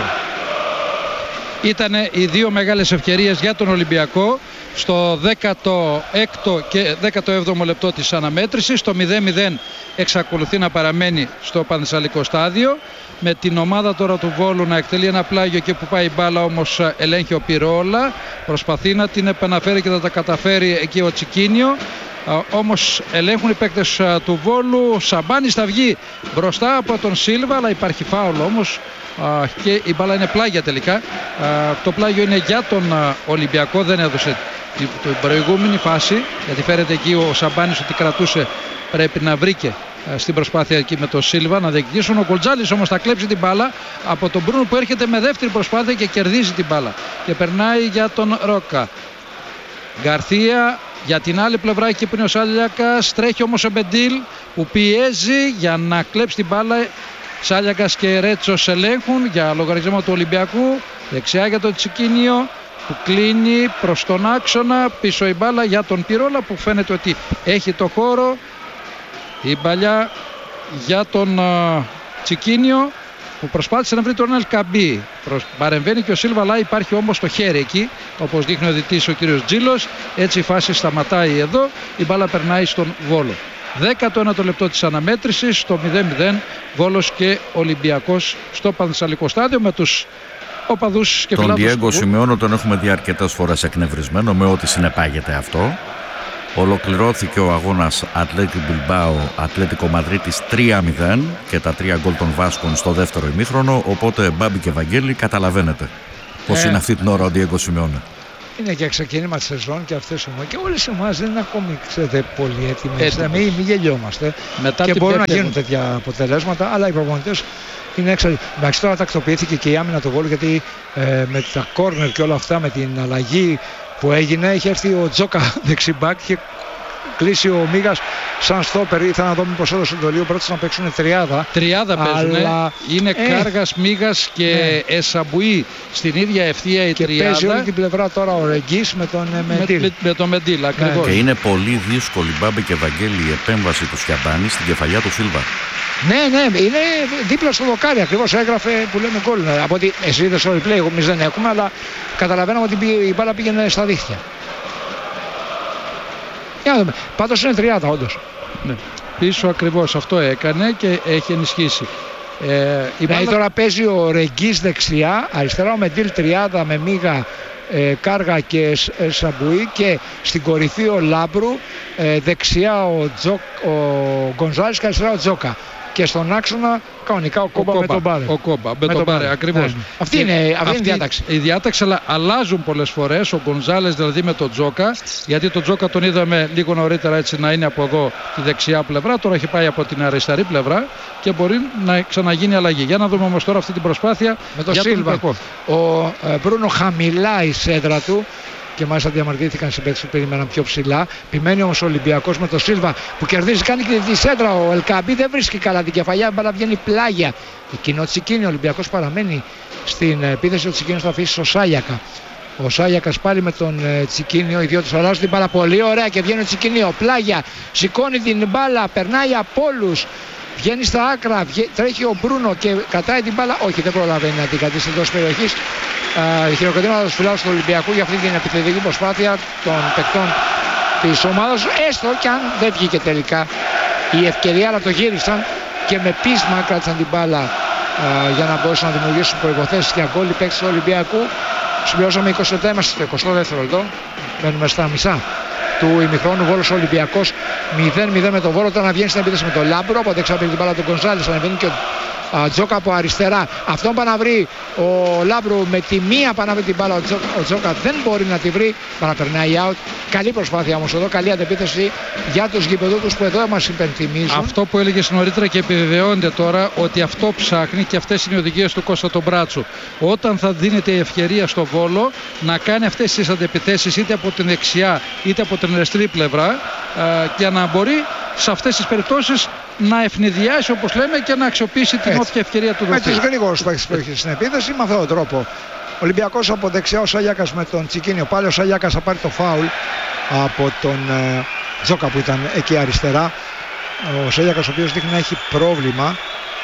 Ήταν οι δύο μεγάλες ευκαιρίες για τον Ολυμπιακό στο 16ο και 17ο λεπτό της αναμέτρησης. Το 0-0 εξακολουθεί να παραμένει στο Πανθεσσαλικό στάδιο, με την ομάδα τώρα του Βόλου να εκτελεί ένα πλάγιο και που πάει η μπάλα, όμως ελέγχει ο Πυρόλα, προσπαθεί να την επαναφέρει και θα τα καταφέρει εκεί ο Τσικίνιο. Όμως ελέγχουν οι παίκτες του Βόλου. Σαμπάνης θα βγει μπροστά από τον Σίλβα, αλλά υπάρχει φάουλ όμως και η μπάλα είναι πλάγια τελικά. Το πλάγιο είναι για τον Ολυμπιακό, δεν έδωσε την προηγούμενη φάση, γιατί φέρεται εκεί ο Σαμπάνης ότι κρατούσε, πρέπει να βρήκε στην προσπάθεια εκεί με τον Σίλβα να διεκδικήσουν. Ο Γκολτζάλης όμως θα κλέψει την μπάλα από τον Μπρούνο, που έρχεται με δεύτερη προσπάθεια και κερδίζει την μπάλα και περνάει για τον Ρόκα. Γκαρθία για την άλλη πλευρά, εκεί που είναι ο Σάλιακας, τρέχει όμως ο Μπεντήλ που πιέζει για να κλέψει την μπάλα. Σάλιακας και Ρέτσος ελέγχουν για λογαριασμό του Ολυμπιακού. Δεξιά για τον Τσικίνιο που κλείνει προς τον άξονα, πίσω η μπάλα για τον Πυρόλα που φαίνεται ότι έχει το χώρο. Η μπαλιά για τον Τσικίνιο που προσπάθησε να βρει τον Ελκαμπή. Παρεμβαίνει και ο Σίλβα, αλλά υπάρχει όμως το χέρι εκεί, όπως δείχνει ο διτής ο κύριος Τζίλος. Έτσι η φάση σταματάει εδώ, η μπάλα περνάει στον Βόλο. 19ο λεπτό της αναμέτρησης, στο 0-0, Βόλος και Ολυμπιακός στο Πανθεσσαλικό στάδιο, με τους οπαδούς και φιλάθλους. Τον Διέγκο Σιμεώνο τον έχουμε δει αρκετές φορές εκνευρισμένο, με ό,τι συνεπάγεται αυτό. Ολοκληρώθηκε ο αγώνας Ατλέτικο Μπιλμπάο Ατλέτικο Μαδρίτης 3-0 και τα 3 γκολ των Βάσκων στο δεύτερο ημίχρονο. Οπότε, Μπάμπη και Βαγγέλη, καταλαβαίνετε πώς είναι αυτή την ώρα ο Διέγκο Σιμεώνο. Είναι και ξεκίνημα τη σεζόν και αυτές και όλες οι ομάδες δεν είναι ακόμη, ξέρετε, πολύ έτοιμες. Μην γελιόμαστε. Μετά και μπορούν να γίνουν τέτοια αποτελέσματα, αλλά οι προπονητές είναι εξαιρετικοί. Εντάξει, τώρα τακτοποιήθηκε και η άμυνα του Βόλου, γιατί με τα κόρνερ και όλα αυτά, με την αλλαγή που έγινε, είχε έρθει ο Τζόκα δεξιμπάκ και κλείσει ο Μίγας σαν στόπερ. Ήθελα να δω μήπως έδωσε εντολή ο πρώτος να παίξουν τριάδα. Τριάδα παίζουν. Είναι Κάργας, Μίγας και Εσαμπουή στην ίδια ευθεία η τριάδα. Παίζει όλη την πλευρά τώρα ο Ρεγγής με τον Μεντήλ. Με τον Μεντήλ, ακριβώς. Και είναι πολύ δύσκολη, Μπάμπη και Βαγγέλη, η επέμβαση του Σιαμπάνη στην κεφαλιά του Σίλβα. Ναι, είναι δίπλα στο δοκάρι. Ακριβώς έγραφε που λέμε γκολ. Από ότι εσύ είδες στο replay, εμείς δεν έχουμε, αλλά καταλαβαίναμε ότι η μπάλα πήγαινε στα δίχτυα. Για να δούμε. Πάντως είναι τριάδα, όντως. Ναι. Πίσω ακριβώς αυτό έκανε και έχει ενισχύσει. Δηλαδή τώρα παίζει ο Ρεγγής δεξιά, αριστερά ο Μεντήλ τριάδα με Μίγα, Κάργα και Σαμπουή, και στην κορυφή ο Λάμπρου, δεξιά ο Γκονζάλης και αριστερά ο Τζόκα. Και στον άξονα κανονικά ο Κόμπα με τον Μπάρε. Ο Κόμπα με τον Μπάρε, ακριβώς. Ναι. Αυτή είναι η διάταξη. Η διάταξη, αλλά αλλάζουν πολλές φορές. Ο Γκονζάλες δηλαδή με τον Τζόκα, γιατί τον Τζόκα τον είδαμε λίγο νωρίτερα έτσι να είναι από εδώ τη δεξιά πλευρά. Τώρα έχει πάει από την αριστερή πλευρά και μπορεί να ξαναγίνει αλλαγή. Για να δούμε όμως τώρα αυτή την προσπάθεια με τον Σίλβα. Ο Μπρούνο χαμηλά η σέντρα του. Και μάλιστα διαμαρτυρήθηκαν σε παίκτες που περίμεναν πιο ψηλά. Επιμένει όμως ο Ολυμπιακός με τον Σίλβα που κερδίζει, κάνει και τη σέντρα. Ο Ελκαμπή δεν βρίσκει καλά την κεφαλιά, μπαλά βγαίνει πλάγια. Εκείνο Τσικίνη, ο Ολυμπιακός παραμένει στην επίθεση. Ο Τσικίνης θα αφήσει στο Σάγιακα. Ο Σάγιακας πάλι με τον Τσικίνιο, οι δυο τους αλλάζουν την μπάλα πολύ ωραία και βγαίνει ο Τσικίνιο. Πλάγια, σηκώνει την μπάλα, περνάει από όλους. Βγαίνει στα άκρα, τρέχει ο Μπρούνο και κρατάει την μπάλα. Όχι, δεν προλαβαίνει να την κρατήσει εντός περιοχής. Χειροκροτήματα του φιλάθλου του Ολυμπιακού για αυτή την επιθετική προσπάθεια των παικτών της ομάδας. Έστω και αν δεν βγήκε τελικά η ευκαιρία, αλλά το γύρισαν και με πείσμα κράτησαν την μπάλα για να μπορέσουν να δημιουργήσουν προϋποθέσεις για γκολ οι παίκτες του Ολυμπιακού. Συμπληρώσαμε 20 λεπτά, είμαστε στο 22ο λεπτό. Μένουμε στα μισά του ημιχρόνου. Βόλος Ολυμπιακός 0-0 με τον Βόλο. Τώρα να βγαίνει στην επίθεση με τον Λάμπρο. Από δεξιά πήρε την μπάλα του Γκονζάλης. Ανεβαίνει και ο Τζόκα από αριστερά. Αυτόν πάει να βρει ο Λάμπρο με τη μία, πάει να βρει την μπάλα. Ο Τζόκα δεν μπορεί να τη βρει. Παραπερνάει out. Καλή προσπάθεια όμως εδώ. Καλή αντεπίθεση για τους γηπεδούχους που εδώ μας υπενθυμίζουν. Αυτό που έλεγες νωρίτερα και επιβεβαιώνεται τώρα, ότι αυτό ψάχνει και αυτές είναι οι οδηγίες του Κώστα τον Μπράτσου. Όταν θα δίνεται η ευκαιρία στο Βόλο να κάνει αυτές τις αντεπιθέσεις είτε από την δεξιά είτε από την αριστερή πλευρά, για να μπορεί σε αυτές τις περιπτώσεις να ευνηδιάσει, όπως λέμε, και να αξιοποιήσει την όποια ευκαιρία του δοθεί. Με τις γρήγορους παίκτες που έχει στην επίθεση, με αυτόν τον τρόπο. Ολυμπιακός από δεξιά, ο Σαγιάκας με τον Τσικίνιο. Πάλι ο Σαγιάκας θα πάρει το φάουλ από τον Τζόκα που ήταν εκεί αριστερά. Ο Σαγιάκας, ο οποίος δείχνει να έχει πρόβλημα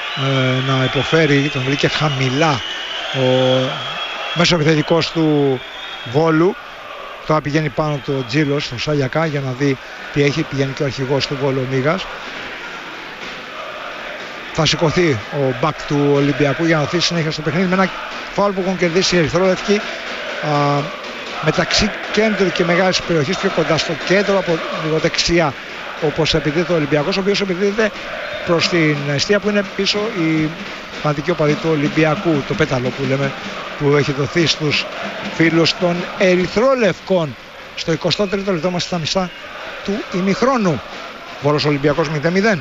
να υποφέρει, τον βρήκε χαμηλά ο μέσο επιθετικός του Βόλου. Τώρα πηγαίνει πάνω το Τζίλος στο Σαγιακά για να δει τι έχει. Πηγαίνει και ο αρχηγός του Βόλου Μίγας. Θα σηκωθεί ο μπακ του Ολυμπιακού για να δοθεί συνέχεια στο παιχνίδι με ένα φάουλ που έχουν κερδίσει οι ερυθρόλευκοι μεταξύ κέντρου και μεγάλης περιοχής, πιο κοντά στο κέντρο από λίγο δεξιά, όπως επιτίθεται ο Ολυμπιακός, ο οποίος επιτίθεται προς την αιστεία που είναι πίσω η φανατική οπαδή του Ολυμπιακού, το πέταλο που λέμε, που έχει δοθεί στους φίλους των ερυθρόλευκων. Στο 23ο λεπτό μας στα μισά του ημιχρόνου. Βόλος Ολυμπιακός 0-0.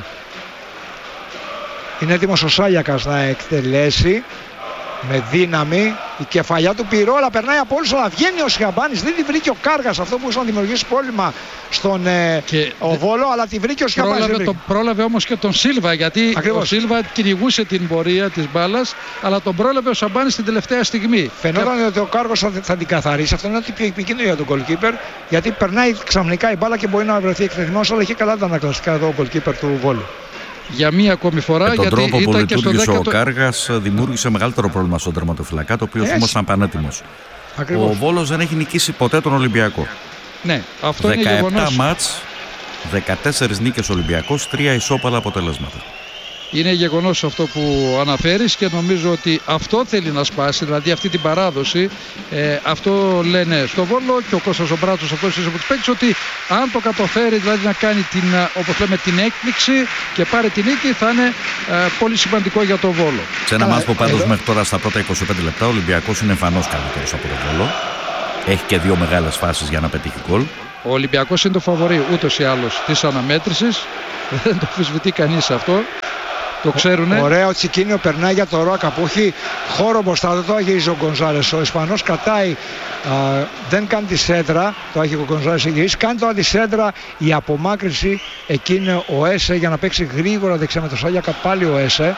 Είναι έτοιμος ο Σάγιακας να εκτελέσει με δύναμη. Η κεφαλιά του Πυρόλα περνάει από όλους, αλλά βγαίνει ο Σιαμπάνης. Δεν τη βρήκε ο Κάργας, αυτό που ήσαν να δημιουργήσει πρόβλημα στον Βόλο, αλλά τη βρήκε ο Σιαμπάνης. Πρόλαβε όμως και τον Σίλβα, γιατί ακριβώς. Ο Σίλβα κυνηγούσε την πορεία της μπάλας, αλλά τον πρόλαβε ο Σιαμπάνης την τελευταία στιγμή. Φαινόταν ότι ο Κάργος θα την καθαρίσει. Αυτό είναι ότι επικίνδυνο για τον goalkeeper, γιατί περνάει ξαφνικά η μπάλα και μπορεί να βρεθεί εκτεθειμένος, αλλά είχε καλά τα ανακλαστικά εδώ ο goalkeeper του Βόλου. Για μία ακόμη φορά, τον γιατί τρόπο που ήταν και στο 10ο. Ο Κάργας δημιούργησε μεγαλύτερο πρόβλημα στον τερματοφυλακά, το οποίο όμως ήταν πανέτοιμος. Ο Βόλος δεν έχει νικήσει ποτέ τον Ολυμπιακό. Ναι, αυτό είναι γεγονός. 17 μάτς, 14 νίκες Ολυμπιακός, 3 ισόπαλα αποτελέσματα. Είναι γεγονός αυτό που αναφέρεις και νομίζω ότι αυτό θέλει να σπάσει, δηλαδή αυτή την παράδοση. Αυτό λένε στο Βόλο και ο Κώστας ο Μπράτσος, αυτός είναι από τους παίκτες, ότι αν το καταφέρει δηλαδή να κάνει την, όπως λέμε, την έκπληξη και πάρει την νίκη, θα είναι πολύ σημαντικό για το Βόλο. Σε ένα μάτς που πάντως μέχρι τώρα στα πρώτα 25 λεπτά ο Ολυμπιακός είναι εμφανώς καλύτερος από τον Βόλο. Έχει και 2 μεγάλες φάσεις για να πετύχει γκολ. Ο Ολυμπιακός είναι το φαβορί ούτως ή άλλως της αναμέτρησης. Δεν το αμφισβητεί κανείς αυτό. Το ξέρουνε. Ωραίο τσικίνιο, περνάει για το Ρόκα που έχει χώρο μπροστά του. Το αγγίζει ο Γκονζάλες. Ο Ισπανός κρατάει, δεν κάνει τη σέντρα. Το έχει ο Γκονζάλες γυρίσει. Κάνει τώρα τη σέντρα. Η απομάκρυνση εκεί είναι ο Έσε για να παίξει γρήγορα δεξιά με το Σάλιακα. Πάλι ο Έσε.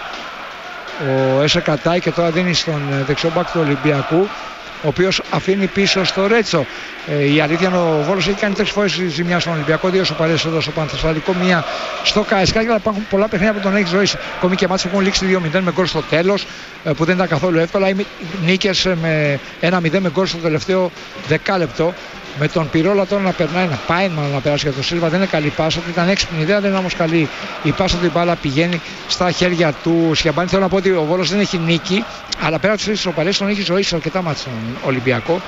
Ο Έσε κρατάει και τώρα δίνει στον δεξιό μπακ του Ολυμπιακού, ο οποίος αφήνει πίσω στο Ρέτσο. Η αλήθεια είναι ο Βόλος έχει κάνει 3 φορές ζημιά στον Ολυμπιακό, 2 σοπαλιές εδώ στο Πανθεσσαλικό, 1 στο ΚΑΕΣΚΑ, αλλά υπάρχουν πολλά παιχνίδια που τον έχει ζωήσει. Ακόμη και μάτς έχουν λήξει 2-0 με γκολ στο τέλος, που δεν ήταν καθόλου εύκολα. Οι νίκες με 1-0 με γκολ στο τελευταίο δεκάλεπτο. Με τον Πυρόλα τώρα να περνάει, να πάει να περάσει για τον Σίλβα, δεν είναι καλή πάσα. Ήταν έξυπνη ιδέα, δεν είναι όμως καλή η πάσα του. Η μπάλα πηγαίνει στα χέρια του Σιαμπάνη. Θέλω να πω ότι ο Βόλος δεν έχει νίκη, αλλά πέρα από τις ισοπαλίες τον έχει ζωήσει αρκετά μάτς στον Ολυμπιακό.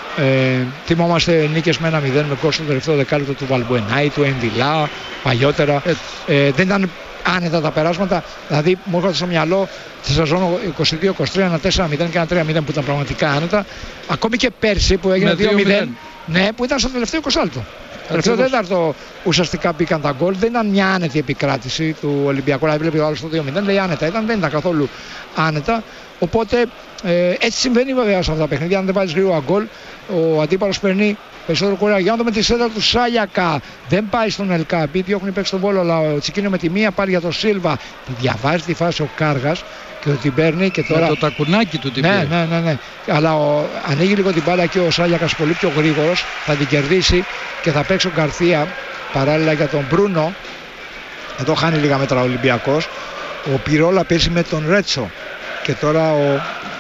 Θυμόμαστε νίκες με 1-0 με γκολ στο τελευταίο δεκάλεπτο του Βαλμπουενάη, του Ενδιλά, παλιότερα. Δεν ήταν άνετα τα περάσματα, δηλαδή μου έρχονται στο μυαλό τη σεζόν 22-23 ένα 4-0 και ένα 3-0 που ήταν πραγματικά άνετα. Ακόμη και πέρσι που έγινε 2-0, ναι, που ήταν στο τελευταίο 20 λεπτό. Τελευταίο τέταρτο ουσιαστικά μπήκαν τα γκολ. Δεν ήταν μια άνετη επικράτηση του Ολυμπιακού. Δηλαδή βλέπει ο άλλος το 2-0, λέει άνετα ήταν, δεν ήταν καθόλου άνετα. Οπότε έτσι συμβαίνει βέβαια σε αυτά τα παιχνίδια. Αν δεν βάλεις γρήγορα γκολ, ο αντίπαλος παίρνει περισσότερο κουράγιο. Για να δούμε τη σέντρα του Σάλιακα. Δεν πάει στον Ελκαμπή, διώχνει παίξει τον Βόλο, αλλά ο Τσικίνιο με τη μία πάρει για τον Σίλβα. Τη διαβάζει τη φάση ο Κάργας και την παίρνει και τώρα. Με το τακουνάκι του την παίρνει. Ναι. Αλλά ανοίγει λίγο την μπάλα και ο Σάλιακας πολύ πιο γρήγορος. Θα την κερδίσει και θα παίξει ο Γκαρθία παράλληλα για τον Μπρούνο. Εδώ χάνει λίγα μέτρα ο Ολυμπιακός. Ο Πυρόλα παίζει με τον Ρέτσο. Και τώρα ο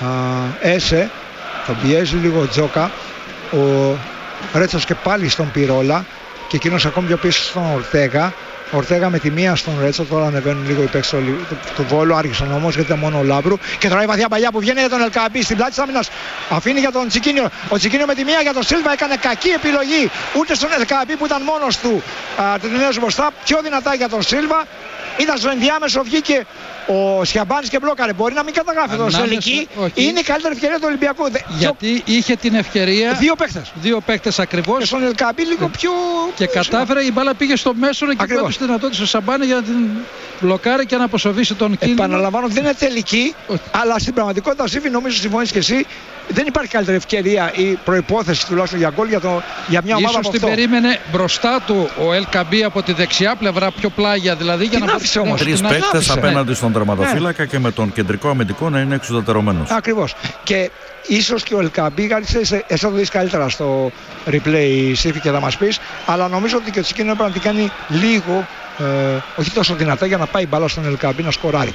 Έσε τον πιέζει λίγο ο Τζόκα. Ο Ρέτσος και πάλι στον Πυρόλα και εκείνος ακόμη πιο πίσω στον Ορτέγα. Ορτέγα με τη μία στον Ρέτσο. Τώρα ανεβαίνουν λίγο οι παίκτες του Βόλου. Άρχισαν όμως γιατί ήταν μόνο ο Λάμπρου. Και τώρα η βαθιά παλιά που βγαίνει για τον Ελκαμπή στην πλάτη της άμυνας. Αφήνει για τον Τσικίνιο. Ο Τσικίνιο με τη μία για τον Σίλβα έκανε κακή επιλογή. Ούτε στον Ελκαμπή που ήταν μόνος του. Την νέος μπροστά. Πιο δυνατά για τον Σίλβα. Ήταν στο ενδιάμεσο, βγήκε ο Σιαμπάνης και μπλόκαρε. Μπορεί να μην καταγράφει εδώ σε ελική. Είναι η καλύτερη ευκαιρία του Ολυμπιακού. Γιατί είχε την ευκαιρία. Δύο παίκτες ακριβώς. Και στον Ελκαμπή λίγο πιο. Και κατάφερε, η μπάλα πήγε στο μέσο και πρώτη στη δυνατότητα ο Σαμπάνη για να την μπλοκάρει και να αποσοβήσει τον κίνδυνο. Επαναλαμβάνω, δεν είναι τελική, αλλά στην πραγματικότητα, Σύφη, νομίζω συμφωνείς και εσύ, δεν υπάρχει καλύτερη ευκαιρία ή προϋπόθεση τουλάχιστον για γκολ για μια ομάδα. Ίσως την περίμενε μπροστά του ο Ελκαμπή από τη δεξιά πλευρά, πιο πλάγια δηλαδή. Για να άφησε όμως. 3 παίκτες απέναντι στον τερματοφύλακα και με τον κεντρικό αμυντικό να είναι εξουδετερωμένος. Ακριβώς. Και ίσως και ο Ελκαμπή, εσύ θα το δεις καλύτερα στο replay, Σύφη, και θα μας πεις, αλλά νομίζω ότι και ο Τσικίνιο έπρεπε να την κάνει λίγο, όχι τόσο δυνατά, για να πάει μπάλα στον Ελκαμπή να σκοράρει.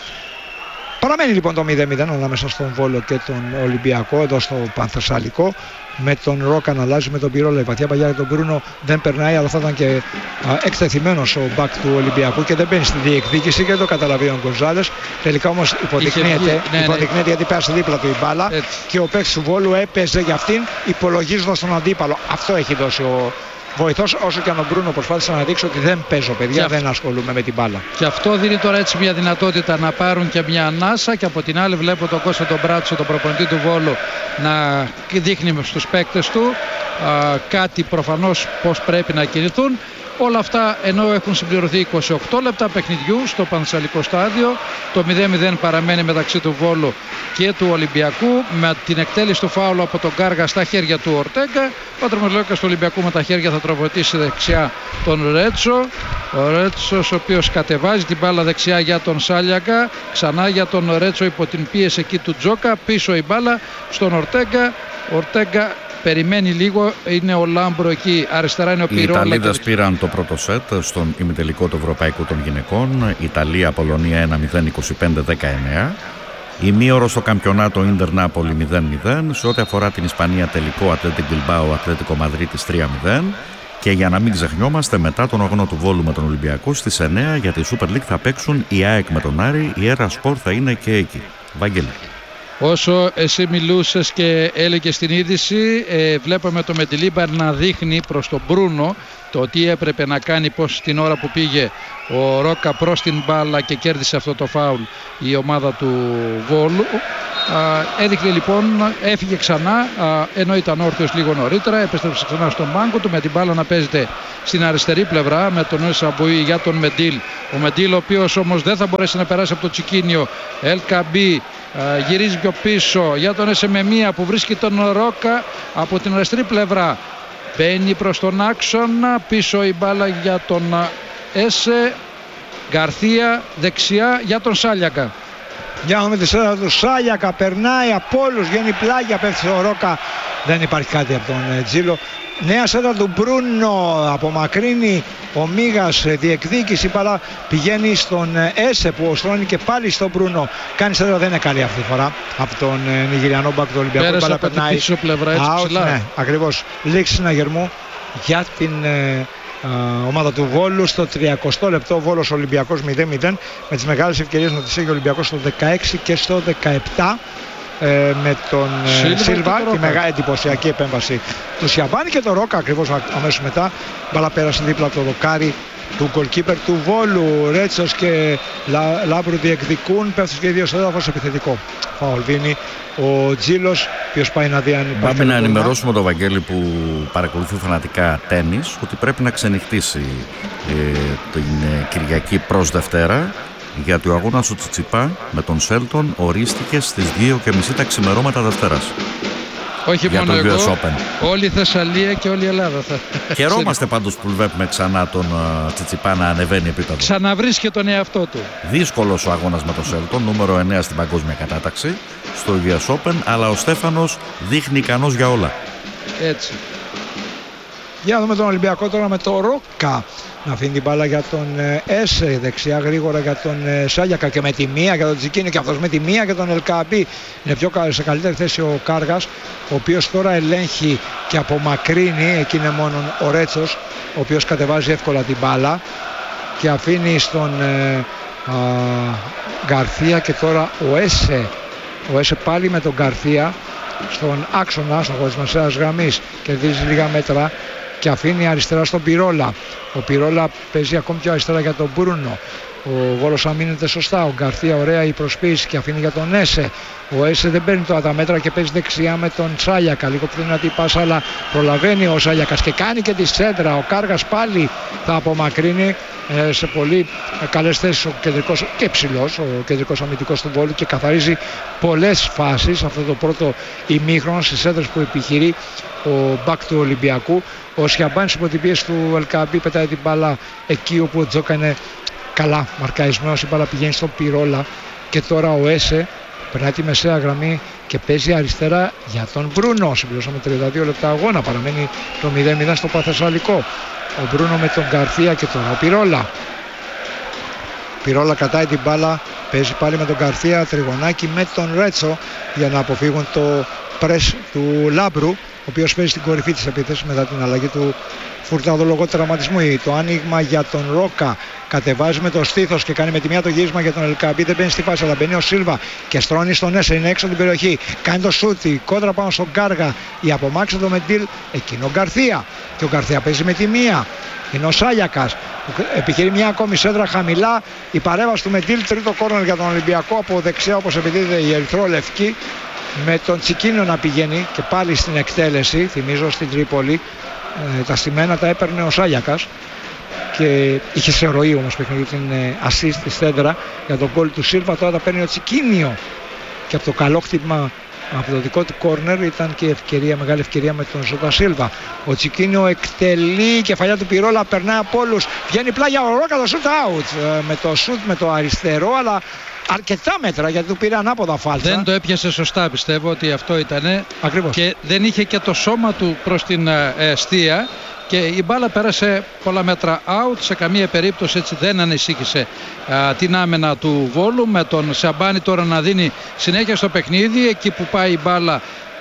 Παραμένει λοιπόν το 0-0 ανάμεσα στον Βόλο και τον Ολυμπιακό εδώ στο Πανθεσσαλικό. Με τον Ρόκα να αλλάζει με τον Πυρόλα. Η βαθιά παλιά για τον Μπρούνο δεν περνάει, αλλά θα ήταν και εκτεθειμένος ο μπακ του Ολυμπιακού και δεν μπαίνει στη διεκδίκηση και δεν το καταλαβαίνει ο Γκονζάλες. Τελικά όμως υποδεικνύεται γιατί πέρασε δίπλα του η μπάλα και ο παίκτης του Βόλου έπαιζε για αυτήν υπολογίζοντας τον αντίπαλο. Αυτό έχει δώσει ο βοηθός, όσο και αν ο Μπρούνο προσπάθησε να δείξει ότι δεν παίζω, παιδιά, δεν ασχολούμαι με την μπάλα. Και αυτό δίνει τώρα έτσι μια δυνατότητα να πάρουν και μια ανάσα. Και από την άλλη βλέπω τον Κώστα τον Μπράτσο, τον προπονητή του Βόλου, να δείχνει στους παίκτες του κάτι προφανώς πώς πρέπει να κινηθούν. Όλα αυτά ενώ έχουν συμπληρωθεί 28 λεπτά παιχνιδιού στο Πανθεσσαλικό στάδιο. Το 0-0 παραμένει μεταξύ του Βόλου και του Ολυμπιακού, με την εκτέλεση του φάουλου από τον Κάργα στα χέρια του Ορτέγκα. Ο τερματοφύλακας του Ολυμπιακού με τα χέρια θα τροφοδοτήσει δεξιά τον Ρέτσο. Ο Ρέτσος ο οποίος κατεβάζει την μπάλα δεξιά για τον Σάλιακα. Ξανά για τον Ρέτσο υπό την πίεση εκεί του Τζόκα. Πίσω η μπάλα στον Ορτέγκα. Ορτέγκα περιμένει λίγο, είναι ο Λάμπρο εκεί, αριστερά είναι ο Πυρόλα. Οι Ιταλίδες πήραν το πρώτο σετ στον ημιτελικό του Ευρωπαϊκού των Γυναικών. Ιταλία-Πολωνία 1-0, 25-19. Ημίωρο στο καμπιονάτο Ίντερ Νάπολη 0-0. Σε ό,τι αφορά την Ισπανία, τελικό Ατλέτικο Μπιλμπάο Ατλέτικο Μαδρίτης 3-0. Και για να μην ξεχνιόμαστε, μετά τον αγώνα του Βόλου με τον Ολυμπιακό στις 9 για τη Super League θα παίξουν η ΑΕΚ με τον Άρη. Η Έρα Σπορ θα είναι και εκεί. Βαγγέλη. Όσο εσύ μιλούσες και έλεγες την είδηση, βλέπαμε το Μεντιλίμπαρ να δείχνει προς τον Μπρούνο το τι έπρεπε να κάνει, πως την ώρα που πήγε ο Ρόκα προς την μπάλα και κέρδισε αυτό το φάουλ η ομάδα του Βόλου. Έδειχνε λοιπόν, έφυγε ξανά, ενώ ήταν όρθιος λίγο νωρίτερα, επέστρεψε ξανά στον πάγκο του με την μπάλα να παίζεται στην αριστερή πλευρά με τον Σαμπουή για τον Μεντίλ. Ο Μεντίλ, ο οποίος όμως δεν θα μπορέσει να περάσει από το Τσικίνιο. Ελκαμπή γυρίζει πιο πίσω για τον Έσε με μία που βρίσκει τον Ρόκα από την αριστερή πλευρά. Μπαίνει προς τον άξονα, πίσω η μπάλα για τον Έσε. Γκαρθία δεξιά για τον Σάλιακα. Για να δούμε τη σέντρα του Σάλιακα, περνάει από όλους, βγαίνει πλάγια, πέφτει ο Ρόκα, δεν υπάρχει κάτι από τον Τζίλο. Νέα σέντρα του Μπρούνο, απομακρύνει ο Μίγας, διεκδίκηση, παρά πηγαίνει στον Έσε που οστρώνει και πάλι στον Μπρούνο. Κάνει σέντρα, δεν είναι καλή αυτή τη φορά από τον Νιγηριανό μπακ του Ολυμπιακού. Πέρασε από την πίσω πλευρά έτσι ψηλά. Ναι, ακριβώς. Λήξη συναγερμού για την ομάδα του Βόλου στο 30 λεπτό. Βόλος Ολυμπιακός 0-0 με τις μεγάλες ευκαιρίες να τις έχει ο Ολυμπιακός στο 16 και στο 17 με τον Σίλβα, τη μεγάλη εντυπωσιακή επέμβαση του Σιαμπάνη και τον Ρόκα ακριβώς αμέσως μετά. Μπαλά πέρασε δίπλα το δοκάρι του γκολκίπερ του Βόλου. Ρέτσος και Λάμπρου διεκδικούν, πέφτει και δύο στο έδαφος, επιθετικό φάουλ δίνει ο Τζίλος, ο οποίος πάει να δει αν υπάρχει. Πάμε να ενημερώσουμε τον Βαγγέλη που παρακολουθεί φανατικά τένις ότι πρέπει να ξενυχτήσει την Κυριακή προς Δευτέρα, γιατί ο αγώνας του Τσιτσιπά με τον Σέλτον ορίστηκε στις 2:30 τα ξημερώματα Δευτέρας. Όχι για μόνο τον εγώ, US Open. όλη η Θεσσαλία και όλη η Ελλάδα θα. Χαιρόμαστε πάντως που βλέπουμε ξανά τον Τσιτσιπά να ανεβαίνει επίπεδο. Ξαναβρίσκει τον εαυτό του. Δύσκολος ο αγώνας με τον Σέλτον, νούμερο 9 στην παγκόσμια κατάταξη στο US Open, αλλά ο Στέφανος δείχνει ικανός για όλα. Έτσι. Για να δούμε τον Ολυμπιακό τώρα με το Ρόκα να αφήνει την μπάλα για τον Έσε, δεξιά γρήγορα για τον Σάλιακα και με τη μία για τον Τσικίνιο και αυτός με τη μία για τον Ελκαμπή. Είναι πιο σε καλύτερη θέση ο Κάργας, ο οποίος τώρα ελέγχει και απομακρύνει, εκεί είναι μόνο ο Ρέτσος, ο οποίος κατεβάζει εύκολα την μπάλα και αφήνει στον Γκαρθία και τώρα ο Έσε πάλι με τον Γκαρθία στον άξονα, στον χώρο της μεσαίας γραμμής, κερδίζει λίγα μέτρα και αφήνει αριστερά στον Πυρόλα. Ο Πυρόλα παίζει ακόμη πιο αριστερά για τον Μπρούνο. Ο Βόλος αμήνεται σωστά. Ο Γκαρθία ωραία η προσποίηση και αφήνει για τον Έσε. Ο Έσε δεν παίρνει τώρα τα μέτρα και παίζει δεξιά με τον Σάλιακα. Λίγο πιο δυνατή πάσα, αλλά προλαβαίνει ο Σάλιακας και κάνει και τη σέντρα. Ο Κάργας πάλι θα απομακρύνει σε πολύ καλές θέσεις ο κεντρικός και ψηλός, ο κεντρικός αμυντικός του Βόλου και καθαρίζει πολλές φάσεις αυτό το πρώτο ημίχρονο στις σέντρες που επιχειρεί ο μπακ του Ολυμπιακού. Ο Σιαμπάνης υπό την πίεση του Ελκαμπή πετάει την μπάλα εκεί όπου ο Τζόκα είναι καλά μαρκαρισμένος, η μπάλα πηγαίνει στον Πυρόλα και τώρα ο Έσε περνάει τη μεσαία γραμμή και παίζει αριστερά για τον Μπρούνο. Συμπληρώσαμε 32 λεπτά αγώνα, παραμένει το 0-0 στο Παθεσσαλικό. Ο Μπρούνο με τον Γκαρθία και τώρα ο Πυρόλα. Πυρόλα κατάει την μπάλα, παίζει πάλι με τον Γκαρθία, τριγωνάκι με τον Ρέτσο για να αποφύγουν το πρες του Λάμπρου, ο οποίος παίζει στην κορυφή της επίθεσης μετά την αλλαγή του Φουρτάδο λόγω τραυματισμού. Το άνοιγμα για τον Ρόκα, κατεβάζει με το στήθος και κάνει με τη μία το γύρισμα για τον Ελκαμπή, δεν μπαίνει στη φάση αλλά μπαίνει ο Σίλβα και στρώνει στον Έσε, είναι έξω από την περιοχή, κάνει το σούτι, κόντρα πάνω στον Κάργα, η απομάκρυνση του Μεντίλ, εκείνο ο Γκαρθία και ο Γκαρθία παίζει με τη μία. Είναι ο Σάλιακας, επιχειρεί μια ακόμη σέντρα χαμηλά, η παρέμβαση του Μεντίλ, τρίτο κόρνερ για τον Ολυμπιακό από δεξιά όπως επιδίδεται η ερυθρό-λευκή, με τον Τσικίνιο να πηγαίνει και πάλι στην εκτέλεση, θυμίζω στην Τρίπολη. Τα στημένα τα έπαιρνε ο Σάλιακας και είχε σε ροή όμως παιχνίδι την assist τη σέντρα για τον γκολ του Σίλβα. Τώρα τα παίρνει ο Τσικίνιο και από το καλό χτύπημα από το δικό του κόρνερ ήταν και ευκαιρία, μεγάλη ευκαιρία με τον Ζώτα Σίλβα. Ο Τσικίνιο εκτελεί, κεφαλιά του Πυρόλα, περνάει από όλους, βγαίνει πλάγια ο Ρόκα, το shoot out με το shoot με το αριστερό, αλλά αρκετά μέτρα γιατί του πήρε ανάποδα φάλτσα. Δεν το έπιασε σωστά, πιστεύω ότι αυτό ήτανε. Ακριβώς. Και δεν είχε και το σώμα του προς την εστία και η μπάλα πέρασε πολλά μέτρα out, σε καμία περίπτωση έτσι δεν ανησύχησε την άμενα του Βόλου, με τον Σαμπάνη τώρα να δίνει συνέχεια στο παιχνίδι. Εκεί που πάει η μπάλα